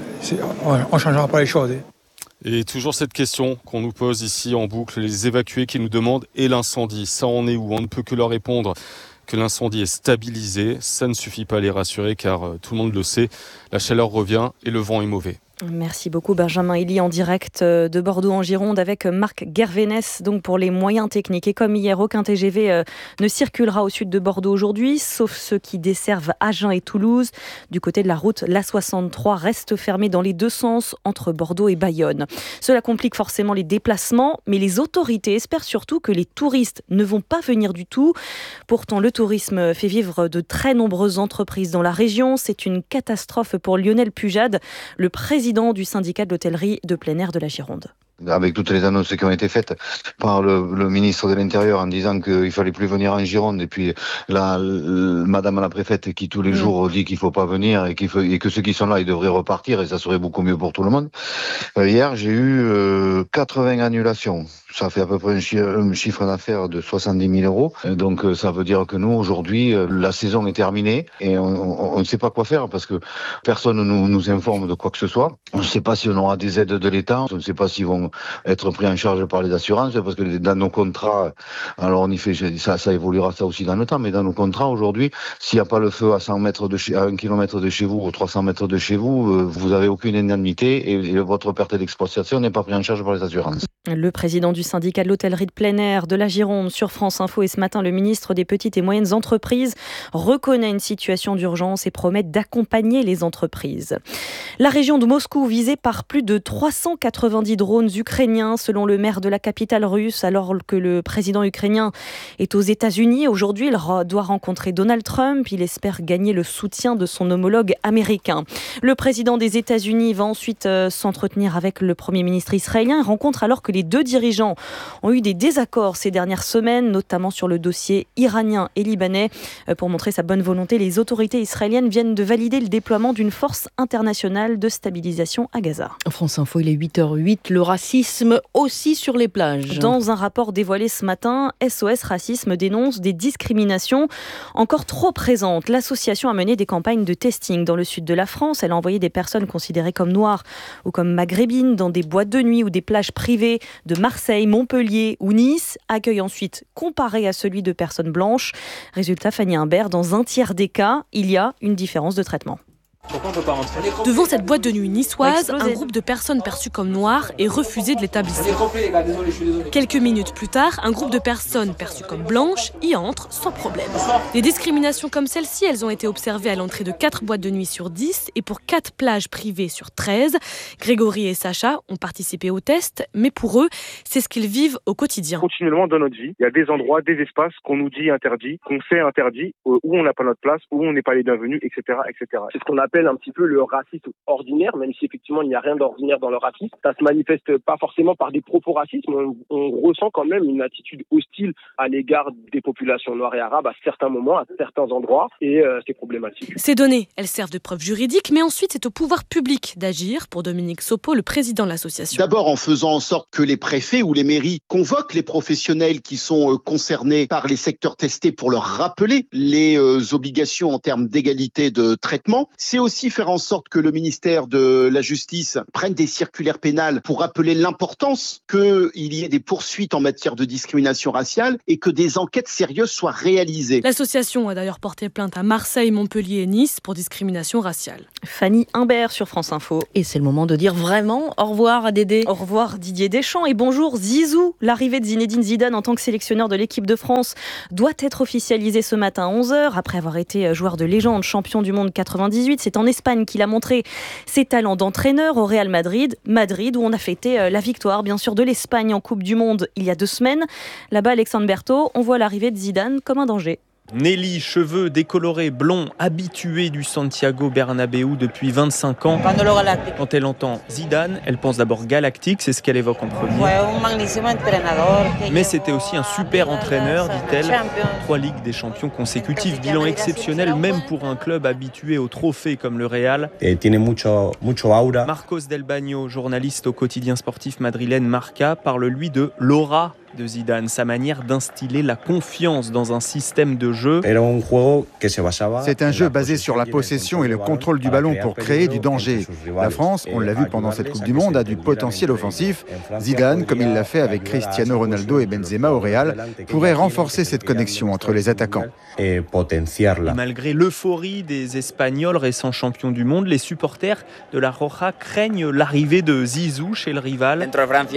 on ne changera pas les choses. Et toujours cette question qu'on nous pose ici en boucle, les évacués qui nous demandent « et l'incendie ?» Ça en est où ? On ne peut que leur répondre que l'incendie est stabilisé. Ça ne suffit pas à les rassurer car euh, tout le monde le sait, la chaleur revient et le vent est mauvais. Merci beaucoup Benjamin Hilly en direct de Bordeaux en Gironde avec Marc Gervénès donc pour les moyens techniques. Et comme hier, aucun T G V euh, ne circulera au sud de Bordeaux aujourd'hui, sauf ceux qui desservent Agen et Toulouse. Du côté de la route, l'A soixante-trois reste fermée dans les deux sens entre Bordeaux et Bayonne. Cela complique forcément les déplacements, mais les autorités espèrent surtout que les touristes ne vont pas venir du tout. Pourtant, le tourisme fait vivre de très nombreuses entreprises dans la région. C'est une catastrophe pour Lionel Pujade, le président du syndicat de l'hôtellerie de plein air de la Gironde. Avec toutes les annonces qui ont été faites par le, le ministre de l'Intérieur en disant qu'il fallait plus venir en Gironde, et puis là, madame la préfète qui tous les mmh. jours dit qu'il faut pas venir et, qu'il faut, et que ceux qui sont là, ils devraient repartir et ça serait beaucoup mieux pour tout le monde. Euh, hier, j'ai eu euh, quatre-vingts annulations. Ça fait à peu près un, chi- un chiffre d'affaires de soixante-dix mille euros. Donc euh, ça veut dire que nous, aujourd'hui, euh, la saison est terminée et on ne sait pas quoi faire parce que personne ne nous, nous informe de quoi que ce soit. On ne sait pas si on aura des aides de l'État, on ne sait pas s'ils vont être pris en charge par les assurances, parce que dans nos contrats, alors on y fait, ça, ça évoluera ça aussi dans le temps, mais dans nos contrats aujourd'hui, s'il n'y a pas le feu à cent mètres de chez, à un kilomètre de chez vous ou trois cents mètres de chez vous, vous n'avez aucune indemnité et, et votre perte d'exploitation n'est pas prise en charge par les assurances. Le président du syndicat de l'hôtellerie de plein air de la Gironde sur France Info et ce matin, le ministre des petites et moyennes entreprises reconnaît une situation d'urgence et promet d'accompagner les entreprises. La région de Moscou visée par plus de trois cent quatre-vingt-dix drones ukrainiens selon le maire de la capitale russe, alors que le président ukrainien est aux États-Unis. Aujourd'hui, il doit rencontrer Donald Trump. Il espère gagner le soutien de son homologue américain. Le président des États-Unis va ensuite euh, s'entretenir avec le premier ministre israélien. Il rencontre alors que les deux dirigeants ont eu des désaccords ces dernières semaines, notamment sur le dossier iranien et libanais. Euh, pour montrer sa bonne volonté, les autorités israéliennes viennent de valider le déploiement d'une force internationale de stabilisation à Gaza. France Info, il est huit heures zéro huit. Le racisme racisme aussi sur les plages. Dans un rapport dévoilé ce matin, S O S Racisme dénonce des discriminations encore trop présentes. L'association a mené des campagnes de testing dans le sud de la France. Elle a envoyé des personnes considérées comme noires ou comme maghrébines dans des boîtes de nuit ou des plages privées de Marseille, Montpellier ou Nice. Accueil ensuite comparé à celui de personnes blanches. Résultat, Fanny Imbert, dans un tiers des cas, il y a une différence de traitement. Pourquoi on peut pas rentrer ? Devant cette boîte de nuit niçoise, un groupe de personnes perçues comme noires est refusé de l'établissement. Quelques minutes plus tard, un groupe de personnes perçues comme blanches y entre sans problème. Des discriminations comme celle-ci, elles ont été observées à l'entrée de quatre boîtes de nuit sur dix et pour quatre plages privées sur treize. Grégory et Sacha ont participé au test, mais pour eux, c'est ce qu'ils vivent au quotidien. Continuellement dans notre vie, il y a des endroits, des espaces qu'on nous dit interdits, qu'on sait interdits, où on n'a pas notre place, où on n'est pas les bienvenus, et cetera, et cetera. C'est ce qu'on appelle un petit peu le racisme ordinaire, même si effectivement il n'y a rien d'ordinaire dans le racisme. Ça se manifeste pas forcément par des propos racistes, mais on, on ressent quand même une attitude hostile à l'égard des populations noires et arabes à certains moments, à certains endroits, et euh, c'est problématique. Ces données, elles servent de preuve juridique, mais ensuite c'est au pouvoir public d'agir, pour Dominique Sopo, le président de l'association. D'abord en faisant en sorte que les préfets ou les mairies convoquent les professionnels qui sont euh, concernés par les secteurs testés pour leur rappeler les euh, obligations en termes d'égalité de traitement. C'est aussi faire en sorte que le ministère de la Justice prenne des circulaires pénales pour rappeler l'importance qu'il y ait des poursuites en matière de discrimination raciale et que des enquêtes sérieuses soient réalisées. L'association a d'ailleurs porté plainte à Marseille, Montpellier et Nice pour discrimination raciale. Fanny Imbert sur France Info. Et c'est le moment de dire vraiment au revoir à Dédé. Au revoir Didier Deschamps et bonjour Zizou. L'arrivée de Zinedine Zidane en tant que sélectionneur de l'équipe de France doit être officialisée ce matin à onze heures. Après avoir été joueur de légende, champion du monde quatre-vingt-dix-huit, c'est en Espagne qu'il a montré ses talents d'entraîneur au Real Madrid. Madrid où on a fêté la victoire bien sûr de l'Espagne en Coupe du Monde il y a deux semaines. Là-bas, Alexandre Berthaud, on voit l'arrivée de Zidane comme un danger. Nelly, cheveux décolorés, blonds, habituée du Santiago Bernabéu depuis vingt-cinq ans. Quand elle entend Zidane, elle pense d'abord galactique, c'est ce qu'elle évoque en premier. Mais c'était aussi un super entraîneur, dit-elle. Trois Ligues des Champions consécutives, bilan exceptionnel même pour un club habitué aux trophées comme le Real. Marcos Del Bagno, journaliste au quotidien sportif madrilène Marca, parle lui de l'aura de Zidane, sa manière d'instiller la confiance dans un système de jeu. C'est un jeu basé sur la possession et le contrôle du ballon pour créer du danger. La France, on l'a vu pendant cette Coupe du Monde, a du potentiel offensif. Zidane, comme il l'a fait avec Cristiano Ronaldo et Benzema au Real, pourrait renforcer cette connexion entre les attaquants. Et malgré l'euphorie des Espagnols récents champions du monde, les supporters de la Roja craignent l'arrivée de Zizou chez le rival.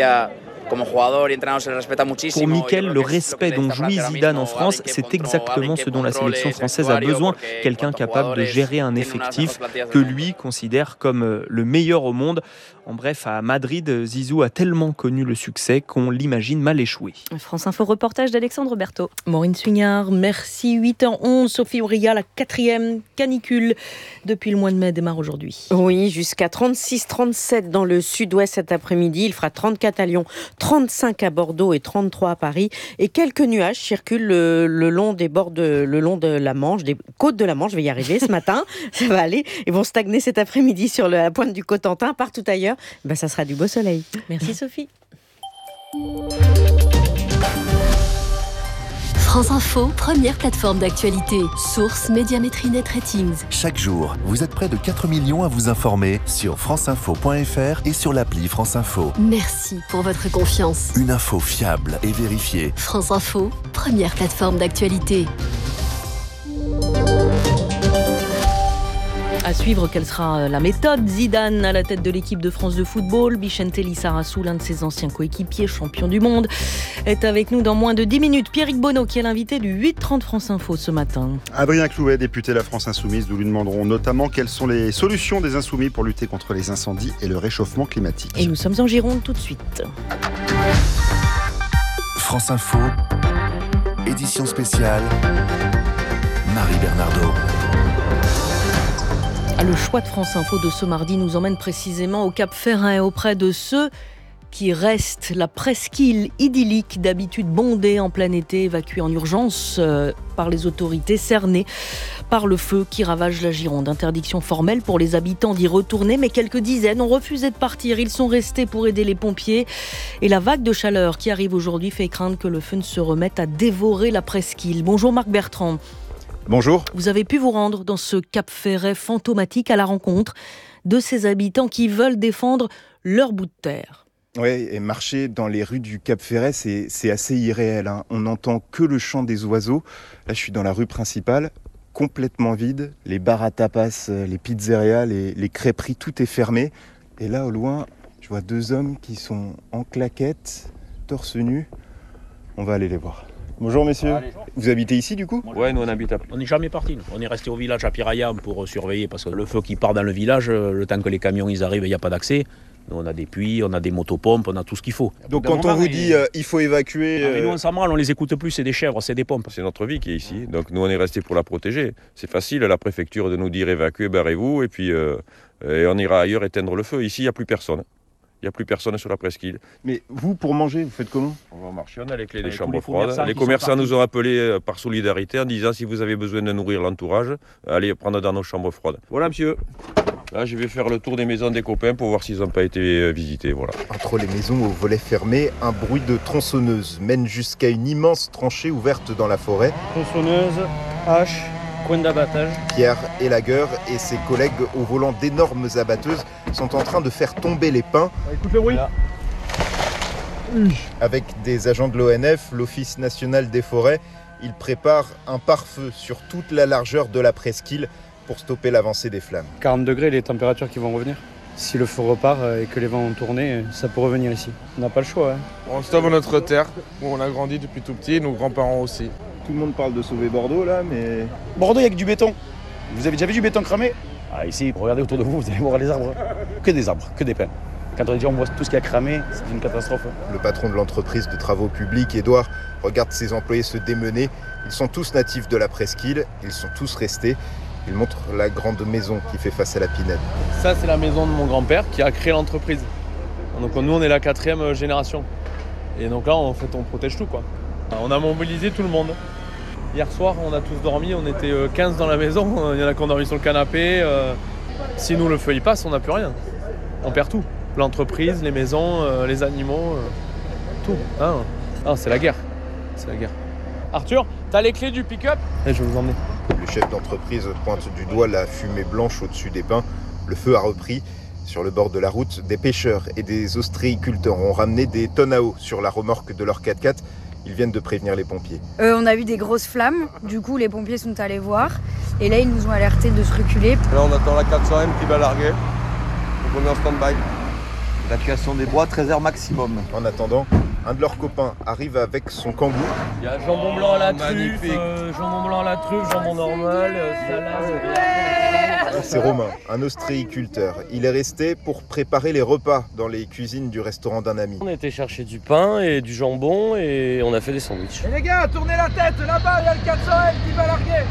Pour Mikel, le respect dont jouit Zidane en France, c'est exactement ce dont la sélection française a besoin. Quelqu'un capable de gérer un effectif que lui considère comme le meilleur au monde. En bref, à Madrid, Zizou a tellement connu le succès qu'on l'imagine mal échoué. France Info reportage d'Alexandre Berthaud. Maureen Suignard, merci. huit heures onze, Sophie Auria, la quatrième canicule depuis le mois de mai démarre aujourd'hui. Oui, jusqu'à trente-six trente-sept dans le sud-ouest cet après-midi. Il fera trente-quatre à Lyon, trente-cinq à Bordeaux et trente-trois à Paris. Et quelques nuages circulent le, le long des bords de, le long de la Manche, des côtes de la Manche. Je vais y arriver ce matin. Ça va aller. Ils vont stagner cet après-midi sur la pointe du Cotentin. Partout ailleurs, ben, ça sera du beau soleil. Merci Sophie. France Info, première plateforme d'actualité. Source Médiamétrie Net Ratings. Chaque jour, vous êtes près de quatre millions à vous informer sur franceinfo point f r et sur l'appli France Info. Merci pour votre confiance. Une info fiable et vérifiée. France Info, première plateforme d'actualité. À suivre, quelle sera la méthode Zidane à la tête de l'équipe de France de football. Vicente Lizarazu, l'un de ses anciens coéquipiers, champion du monde, est avec nous dans moins de dix minutes. Pierrick Bonneau, qui est l'invité du huit trente France Info ce matin. Adrien Clouet, député de la France Insoumise, nous lui demanderons notamment quelles sont les solutions des Insoumis pour lutter contre les incendies et le réchauffement climatique. Et nous sommes en Gironde tout de suite. France Info, édition spéciale, Marie Bernardo. Le choix de France Info de ce mardi nous emmène précisément au Cap Ferret, auprès de ceux qui reste. La presqu'île idyllique, d'habitude bondée en plein été, évacuée en urgence euh, par les autorités, cernées par le feu qui ravage la Gironde. Interdiction formelle pour les habitants d'y retourner, mais quelques dizaines ont refusé de partir. Ils sont restés pour aider les pompiers. Et la vague de chaleur qui arrive aujourd'hui fait craindre que le feu ne se remette à dévorer la presqu'île. Bonjour Marc Bertrand. Bonjour. Vous avez pu vous rendre dans ce Cap Ferret fantomatique à la rencontre de ces habitants qui veulent défendre leur bout de terre. Oui, et marcher dans les rues du Cap Ferret, c'est, c'est assez irréel. Hein. On n'entend que le chant des oiseaux. Là, je suis dans la rue principale, complètement vide. Les bars à tapas, les pizzerias, les, les crêperies, tout est fermé. Et là, au loin, je vois deux hommes qui sont en claquettes, torse nu. On va aller les voir. Bonjour messieurs, allez. Vous habitez ici du coup ? Ouais, nous on habite à... On n'est jamais partis, nous. On est resté au village à Piraya pour surveiller parce que le feu qui part dans le village, le temps que les camions ils arrivent, il n'y a pas d'accès. Nous on a des puits, on a des motopompes, on a tout ce qu'il faut. Donc quand on vous dit euh, il faut évacuer... Ah, mais nous on s'en branle, on les écoute plus, c'est des chèvres, c'est des pompes. C'est notre vie qui est ici, donc nous on est restés pour la protéger. C'est facile à la préfecture de nous dire évacuez, barrez-vous et puis euh, et on ira ailleurs éteindre le feu. Ici il n'y a plus personne. Il n'y a plus personne sur la presqu'île. Mais vous, pour manger, vous faites comment ? On va marcher, on a les clés des chambres les froides. Les commerçants nous ont appelés par solidarité en disant si vous avez besoin de nourrir l'entourage, allez prendre dans nos chambres froides. Voilà monsieur. Là, je vais faire le tour des maisons des copains pour voir s'ils n'ont pas été visités. Voilà. Entre les maisons aux volets fermés, un bruit de tronçonneuse mène jusqu'à une immense tranchée ouverte dans la forêt. Tronçonneuse, hache, coin d'abattage. Pierre Elagueur et ses collègues au volant d'énormes abatteuses sont en train de faire tomber les pins. Écoute le bruit. Là. Avec des agents de l'O N F, l'Office national des forêts, ils préparent un pare-feu sur toute la largeur de la presqu'île pour stopper l'avancée des flammes. quarante degrés, les températures qui vont revenir. Si le feu repart et que les vents ont tourné, ça peut revenir ici. On n'a pas le choix. Hein. On stoppe notre terre, où on a grandi depuis tout petit, nos grands-parents aussi. Tout le monde parle de sauver Bordeaux là, mais... Bordeaux, il n'y a que du béton. Vous avez déjà vu du béton cramé ? Ah, ici, regardez autour de vous, vous allez voir les arbres. Que des arbres, que des pins. Quand on dit on voit tout ce qui a cramé, c'est une catastrophe. Le patron de l'entreprise de travaux publics, Édouard, regarde ses employés se démener. Ils sont tous natifs de la presqu'île, ils sont tous restés. Il montre la grande maison qui fait face à la Pinède. Ça, c'est la maison de mon grand-père qui a créé l'entreprise. Donc nous, on est la quatrième génération. Et donc là, en fait, on protège tout, quoi. On a mobilisé tout le monde. Hier soir, on a tous dormi, on était quinze dans la maison. Il y en a qui ont dormi sur le canapé. Si nous, le feu, il passe, on n'a plus rien. On perd tout. L'entreprise, les maisons, les animaux, tout. Ah, ah, c'est la guerre. C'est la guerre. Arthur, t'as les clés du pick-up ? Et je vais vous emmener. Le chef d'entreprise pointe du doigt la fumée blanche au-dessus des pins. Le feu a repris. Sur le bord de la route, des pêcheurs et des ostréiculteurs ont ramené des tonnes à eau sur la remorque de leur quatre-quatre. Ils viennent de prévenir les pompiers. Euh, on a vu des grosses flammes. Du coup, les pompiers sont allés voir. Et là, ils nous ont alertés de se reculer. Là, on attend la quatre cents M qui va larguer. Donc on est en stand-by. Évacuation des bois, treize heures maximum. En attendant, un de leurs copains arrive avec son kangou. Il y a jambon blanc à la truffe, euh, jambon blanc à la truffe, jambon normal, euh, salade. C'est Romain, un ostréiculteur. Il est resté pour préparer les repas dans les cuisines du restaurant d'un ami. On a été chercher du pain et du jambon et on a fait des sandwichs. Et les gars, tournez la tête, là-bas, il y a le quatre cents M qui va larguer.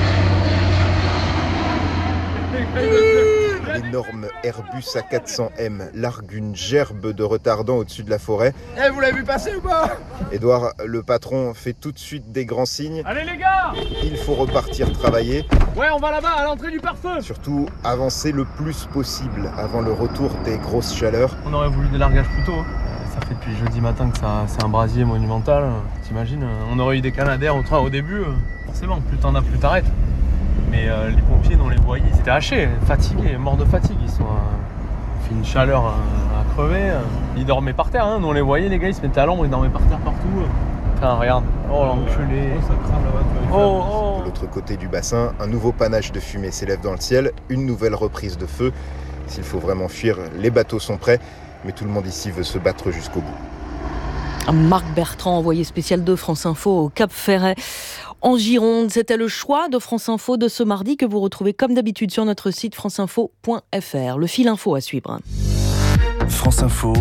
L'énorme Airbus A quatre cents M largue une gerbe de retardant au-dessus de la forêt. Eh, vous l'avez vu passer ou pas ? Édouard, le patron, fait tout de suite des grands signes. Allez les gars ! Il faut repartir travailler. Ouais, on va là-bas, à l'entrée du pare-feu. Surtout, avancer le plus possible avant le retour des grosses chaleurs. On aurait voulu des largages plus tôt. Ça fait depuis jeudi matin que ça, c'est un brasier monumental. T'imagines ? On aurait eu des canadaires au train au début. Forcément, plus t'en as, plus t'arrêtes. Mais euh, les pompiers, on les voyait, ils étaient hachés, fatigués, morts de fatigue. Ils sont, euh, fait une chaleur euh, à crever. Euh. Ils dormaient par terre, hein. Nous on les voyait, les gars, ils se mettaient à l'ombre, ils dormaient par terre partout. Putain, regarde. Oh l'enculé. Oh, ça crame là-bas. Oh, oh. De l'autre côté du bassin, un nouveau panache de fumée s'élève dans le ciel, une nouvelle reprise de feu. S'il faut vraiment fuir, les bateaux sont prêts, mais tout le monde ici veut se battre jusqu'au bout. Marc Bertrand, envoyé spécial de France Info au Cap Ferret. En Gironde, c'était le choix de France Info de ce mardi que vous retrouvez comme d'habitude sur notre site franceinfo point f r. Le fil info à suivre. France Info,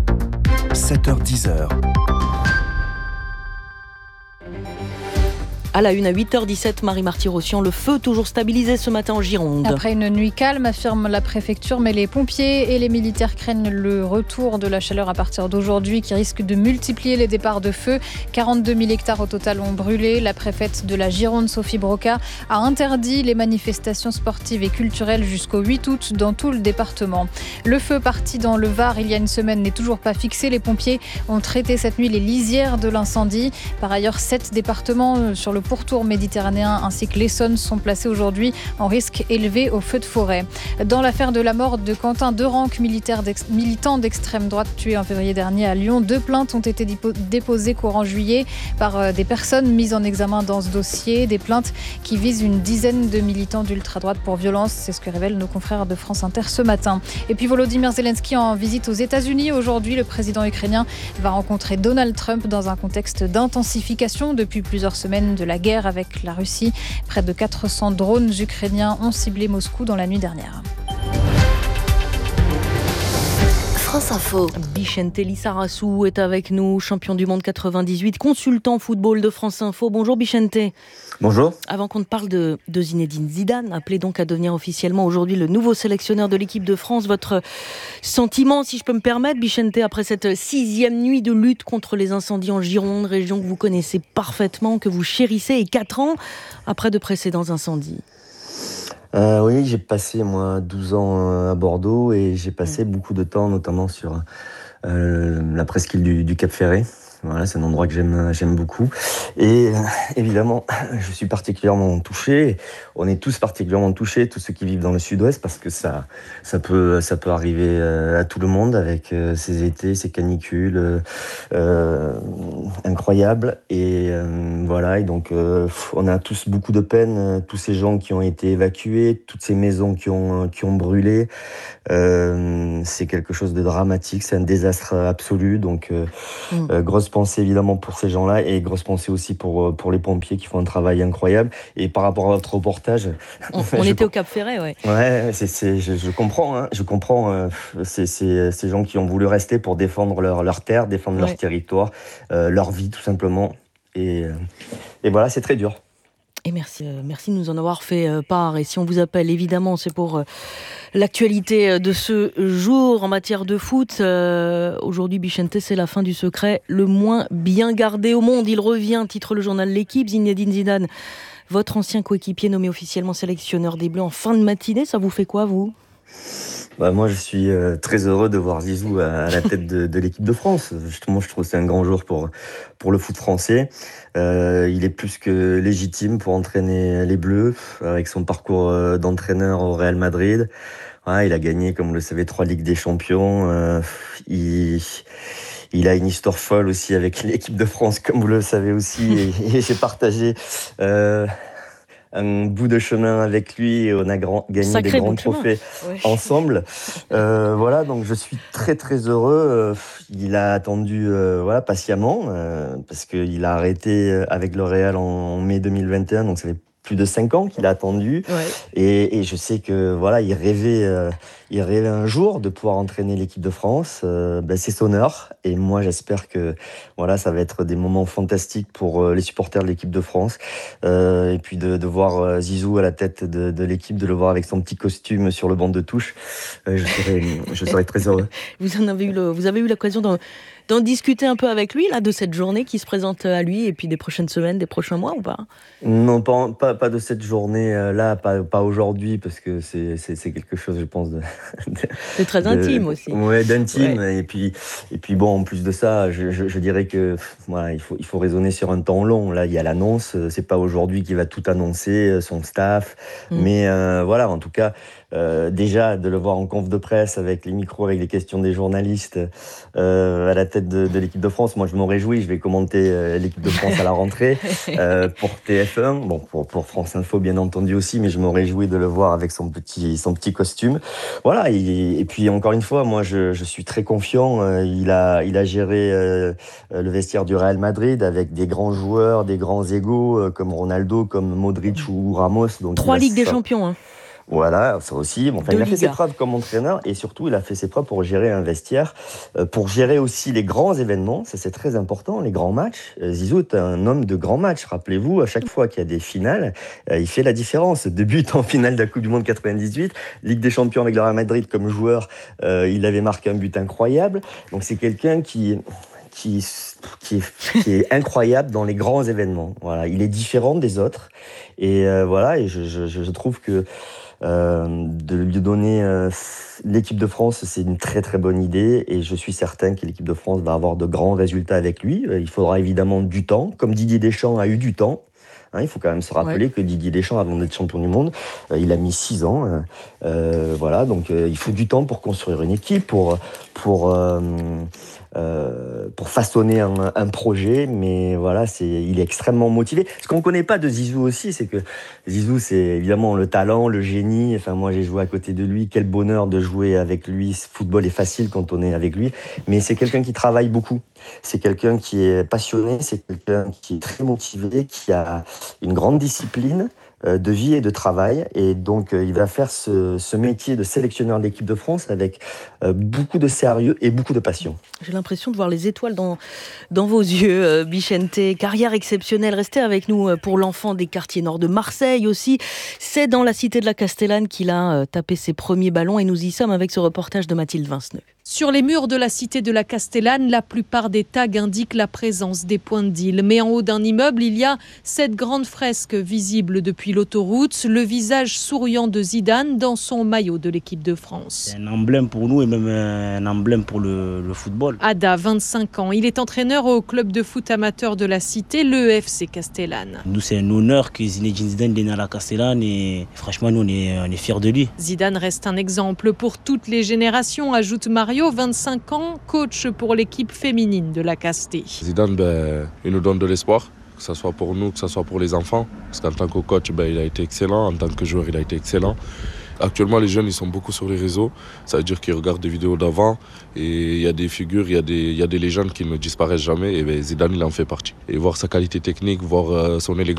sept heures dix. À la une, à huit heures dix-sept, Marie Marty-Rossian, le feu toujours stabilisé ce matin en Gironde. Après une nuit calme, affirme la préfecture, mais les pompiers et les militaires craignent le retour de la chaleur à partir d'aujourd'hui qui risque de multiplier les départs de feu. quarante-deux mille hectares au total ont brûlé. La préfète de la Gironde, Sophie Broca, a interdit les manifestations sportives et culturelles jusqu'au huit août dans tout le département. Le feu parti dans le Var il y a une semaine n'est toujours pas fixé. Les pompiers ont traité cette nuit les lisières de l'incendie. Par ailleurs, sept départements sur le pourtour méditerranéen ainsi que l'Essonne sont placés aujourd'hui en risque élevé au feu de forêt. Dans l'affaire de la mort de Quentin Derenque, militaire d'ex- militant d'extrême droite tué en février dernier à Lyon, deux plaintes ont été dépo- déposées courant juillet par des personnes mises en examen dans ce dossier. Des plaintes qui visent une dizaine de militants d'ultra-droite pour violence. C'est ce que révèlent nos confrères de France Inter ce matin. Et puis Volodymyr Zelensky en visite aux États-Unis. Aujourd'hui, le président ukrainien va rencontrer Donald Trump dans un contexte d'intensification depuis plusieurs semaines de la guerre avec la Russie. Près de quatre cents drones ukrainiens ont ciblé Moscou dans la nuit dernière. France Info. Bichente Lissarassou est avec nous, champion du monde quatre-vingt-dix-huit, consultant football de France Info. Bonjour Bichente. Bonjour. Avant qu'on ne parle de, de Zinedine Zidane, appelé donc à devenir officiellement aujourd'hui le nouveau sélectionneur de l'équipe de France, votre sentiment, si je peux me permettre, Bichente, après cette sixième nuit de lutte contre les incendies en Gironde, région que vous connaissez parfaitement, que vous chérissez, et quatre ans après de précédents incendies. Euh, oui, j'ai passé moi douze ans à Bordeaux et j'ai passé mmh. beaucoup de temps notamment sur euh, la presqu'île du, du Cap Ferret. Voilà, c'est un endroit que j'aime, j'aime beaucoup. Et euh, évidemment, je suis particulièrement touché. On est tous particulièrement touchés, tous ceux qui vivent dans le sud-ouest, parce que ça, ça peut, ça peut arriver euh, à tout le monde avec euh, ces étés, ces canicules euh, incroyables. Et euh, voilà, et donc euh, on a tous beaucoup de peine. Euh, tous ces gens qui ont été évacués, toutes ces maisons qui ont, qui ont brûlé. Euh, c'est quelque chose de dramatique, c'est un désastre absolu. Donc, euh, mmh. euh, grosse pensée évidemment pour ces gens-là et grosse pensée aussi pour, pour les pompiers qui font un travail incroyable. Et par rapport à votre reportage... On, on était au Cap Ferret, ouais. Ouais, c'est, c'est, je, je comprends, hein, je comprends euh, c'est, c'est, ces gens qui ont voulu rester pour défendre leur, leur terre, défendre ouais. leur territoire, euh, leur vie tout simplement. Et, euh, et voilà, c'est très dur. Et merci, euh, merci de nous en avoir fait euh, part. Et si on vous appelle, évidemment, c'est pour euh, l'actualité de ce jour en matière de foot. Euh, aujourd'hui, Bichente, c'est la fin du secret le moins bien gardé au monde. Il revient, titre le journal L'Équipe. Zinedine Zidane, votre ancien coéquipier nommé officiellement sélectionneur des Bleus en fin de matinée. Ça vous fait quoi, vous ? Bah moi, je suis euh, très heureux de voir Zizou à, à la tête de, de l'équipe de France. Justement, je trouve que c'est un grand jour pour, pour le foot français. Euh, il est plus que légitime pour entraîner les Bleus, avec son parcours euh, d'entraîneur au Real Madrid. Ouais, il a gagné, comme vous le savez, trois Ligues des Champions. Euh, il... Il a une histoire folle aussi avec l'équipe de France, comme vous le savez aussi. Et, et j'ai partagé... Euh, un bout de chemin avec lui et on a grand, gagné Sacré des grands trophées ouais. ensemble. Euh, voilà, donc je suis très très heureux. Il a attendu euh, voilà, patiemment euh, parce qu'il a arrêté avec le Real en, en mai deux mille vingt et un, donc ça fait plus de cinq ans qu'il a attendu. Ouais. Et, et je sais que voilà, il rêvait, euh, il rêvait un jour de pouvoir entraîner l'équipe de France. Euh, ben, c'est son heure. Et moi, j'espère que voilà, ça va être des moments fantastiques pour euh, les supporters de l'équipe de France. Euh, et puis de, de voir euh, Zizou à la tête de, de l'équipe, de le voir avec son petit costume sur le banc de touche. Euh, je serais, je serais très heureux. Vous en avez eu le, vous avez eu l'occasion d'en, d'en discuter un peu avec lui là, de cette journée qui se présente à lui et puis des prochaines semaines, des prochains mois ou pas ? Non, pas, pas, pas de cette journée-là, pas, pas aujourd'hui, parce que c'est, c'est, c'est quelque chose, je pense, de... de c'est très de, intime aussi. Ouais, d'intime. Ouais. Et, puis, et puis, bon, en plus de ça, je, je, je dirais que voilà, il faut, il faut raisonner sur un temps long. Là, il y a l'annonce, c'est pas aujourd'hui qu'il va tout annoncer, son staff. Mm. Mais euh, voilà, en tout cas, euh, déjà, de le voir en conf de presse, avec les micros, avec les questions des journalistes, euh, à la tête de, de l'équipe de France, moi, je m'en réjouis. Je vais commenter euh, l'équipe de France à la rentrée euh, pour T F un. Bon, pour, pour France Info, bien entendu aussi, mais je me réjouis de le voir avec son petit, son petit costume. Voilà, et, et puis encore une fois, moi, je, je suis très confiant. Euh, il, a, il a géré euh, le vestiaire du Real Madrid avec des grands joueurs, des grands égos, euh, comme Ronaldo, comme Modric ou Ramos. Donc Trois Ligues des Champions, hein. Voilà, ça aussi. Bon, enfin, il a fait ses preuves comme entraîneur et surtout, il a fait ses preuves pour gérer un vestiaire, euh, pour gérer aussi les grands événements. Ça, c'est très important, les grands matchs. Euh, Zizou est un homme de grands matchs. Rappelez-vous, à chaque fois qu'il y a des finales, euh, il fait la différence. Deux buts en finale de la Coupe du Monde quatre-vingt-dix-huit, Ligue des Champions avec le Real Madrid comme joueur, euh, il avait marqué un but incroyable. Donc, c'est quelqu'un qui... Qui, qui, est, qui est incroyable dans les grands événements. Voilà, il est différent des autres. Et euh, voilà, et je, je, je trouve que euh, de lui donner euh, l'équipe de France, c'est une très très bonne idée. Et je suis certain que l'équipe de France va avoir de grands résultats avec lui. Il faudra évidemment du temps, comme Didier Deschamps a eu du temps. Hein, il faut quand même se rappeler ouais. que Didier Deschamps, avant d'être champion du monde, euh, il a mis six ans. Euh, euh, voilà, donc euh, il faut du temps pour construire une équipe, pour pour euh, euh, pour façonner un, un projet. Mais voilà, c'est il est extrêmement motivé. Ce qu'on ne connaît pas de Zizou aussi, c'est que Zizou, c'est évidemment le talent, le génie. Enfin, moi, j'ai joué à côté de lui. Quel bonheur de jouer avec lui. Ce football est facile quand on est avec lui. Mais c'est quelqu'un qui travaille beaucoup. C'est quelqu'un qui est passionné, c'est quelqu'un qui est très motivé, qui a une grande discipline euh, de vie et de travail. Et donc, euh, il va faire ce, ce métier de sélectionneur de l'équipe de France avec euh, beaucoup de sérieux et beaucoup de passion. J'ai l'impression de voir les étoiles dans, dans vos yeux, euh, Bichente. Carrière exceptionnelle. Restez avec nous pour l'enfant des quartiers nord de Marseille aussi. C'est dans la cité de la Castellane qu'il a euh, tapé ses premiers ballons. Et nous y sommes avec ce reportage de Mathilde Vinceneux. Sur les murs de la cité de la Castellane, la plupart des tags indiquent la présence des points de deal. Mais en haut d'un immeuble, il y a cette grande fresque visible depuis l'autoroute, le visage souriant de Zidane dans son maillot de l'équipe de France. C'est un emblème pour nous et même un emblème pour le, le football. Ada, vingt-cinq ans, il est entraîneur au club de foot amateur de la cité, le F C Castellane. Nous, c'est un honneur que Zinedine Zidane est né à la Castellane et franchement, nous, on est, on est fiers de lui. Zidane reste un exemple pour toutes les générations, ajoute Mario, vingt-cinq ans, coach pour l'équipe féminine de la Castée. Zidane, ben, il nous donne de l'espoir, que ce soit pour nous, que ce soit pour les enfants. Parce qu'en tant que coach, ben, il a été excellent, en tant que joueur, il a été excellent. Actuellement, les jeunes, ils sont beaucoup sur les réseaux. Ça veut dire qu'ils regardent des vidéos d'avant. Et il y a des figures, il y a des, il y a des légendes qui ne disparaissent jamais. Et ben, Zidane, il en fait partie. Et voir sa qualité technique, voir euh, son élégance.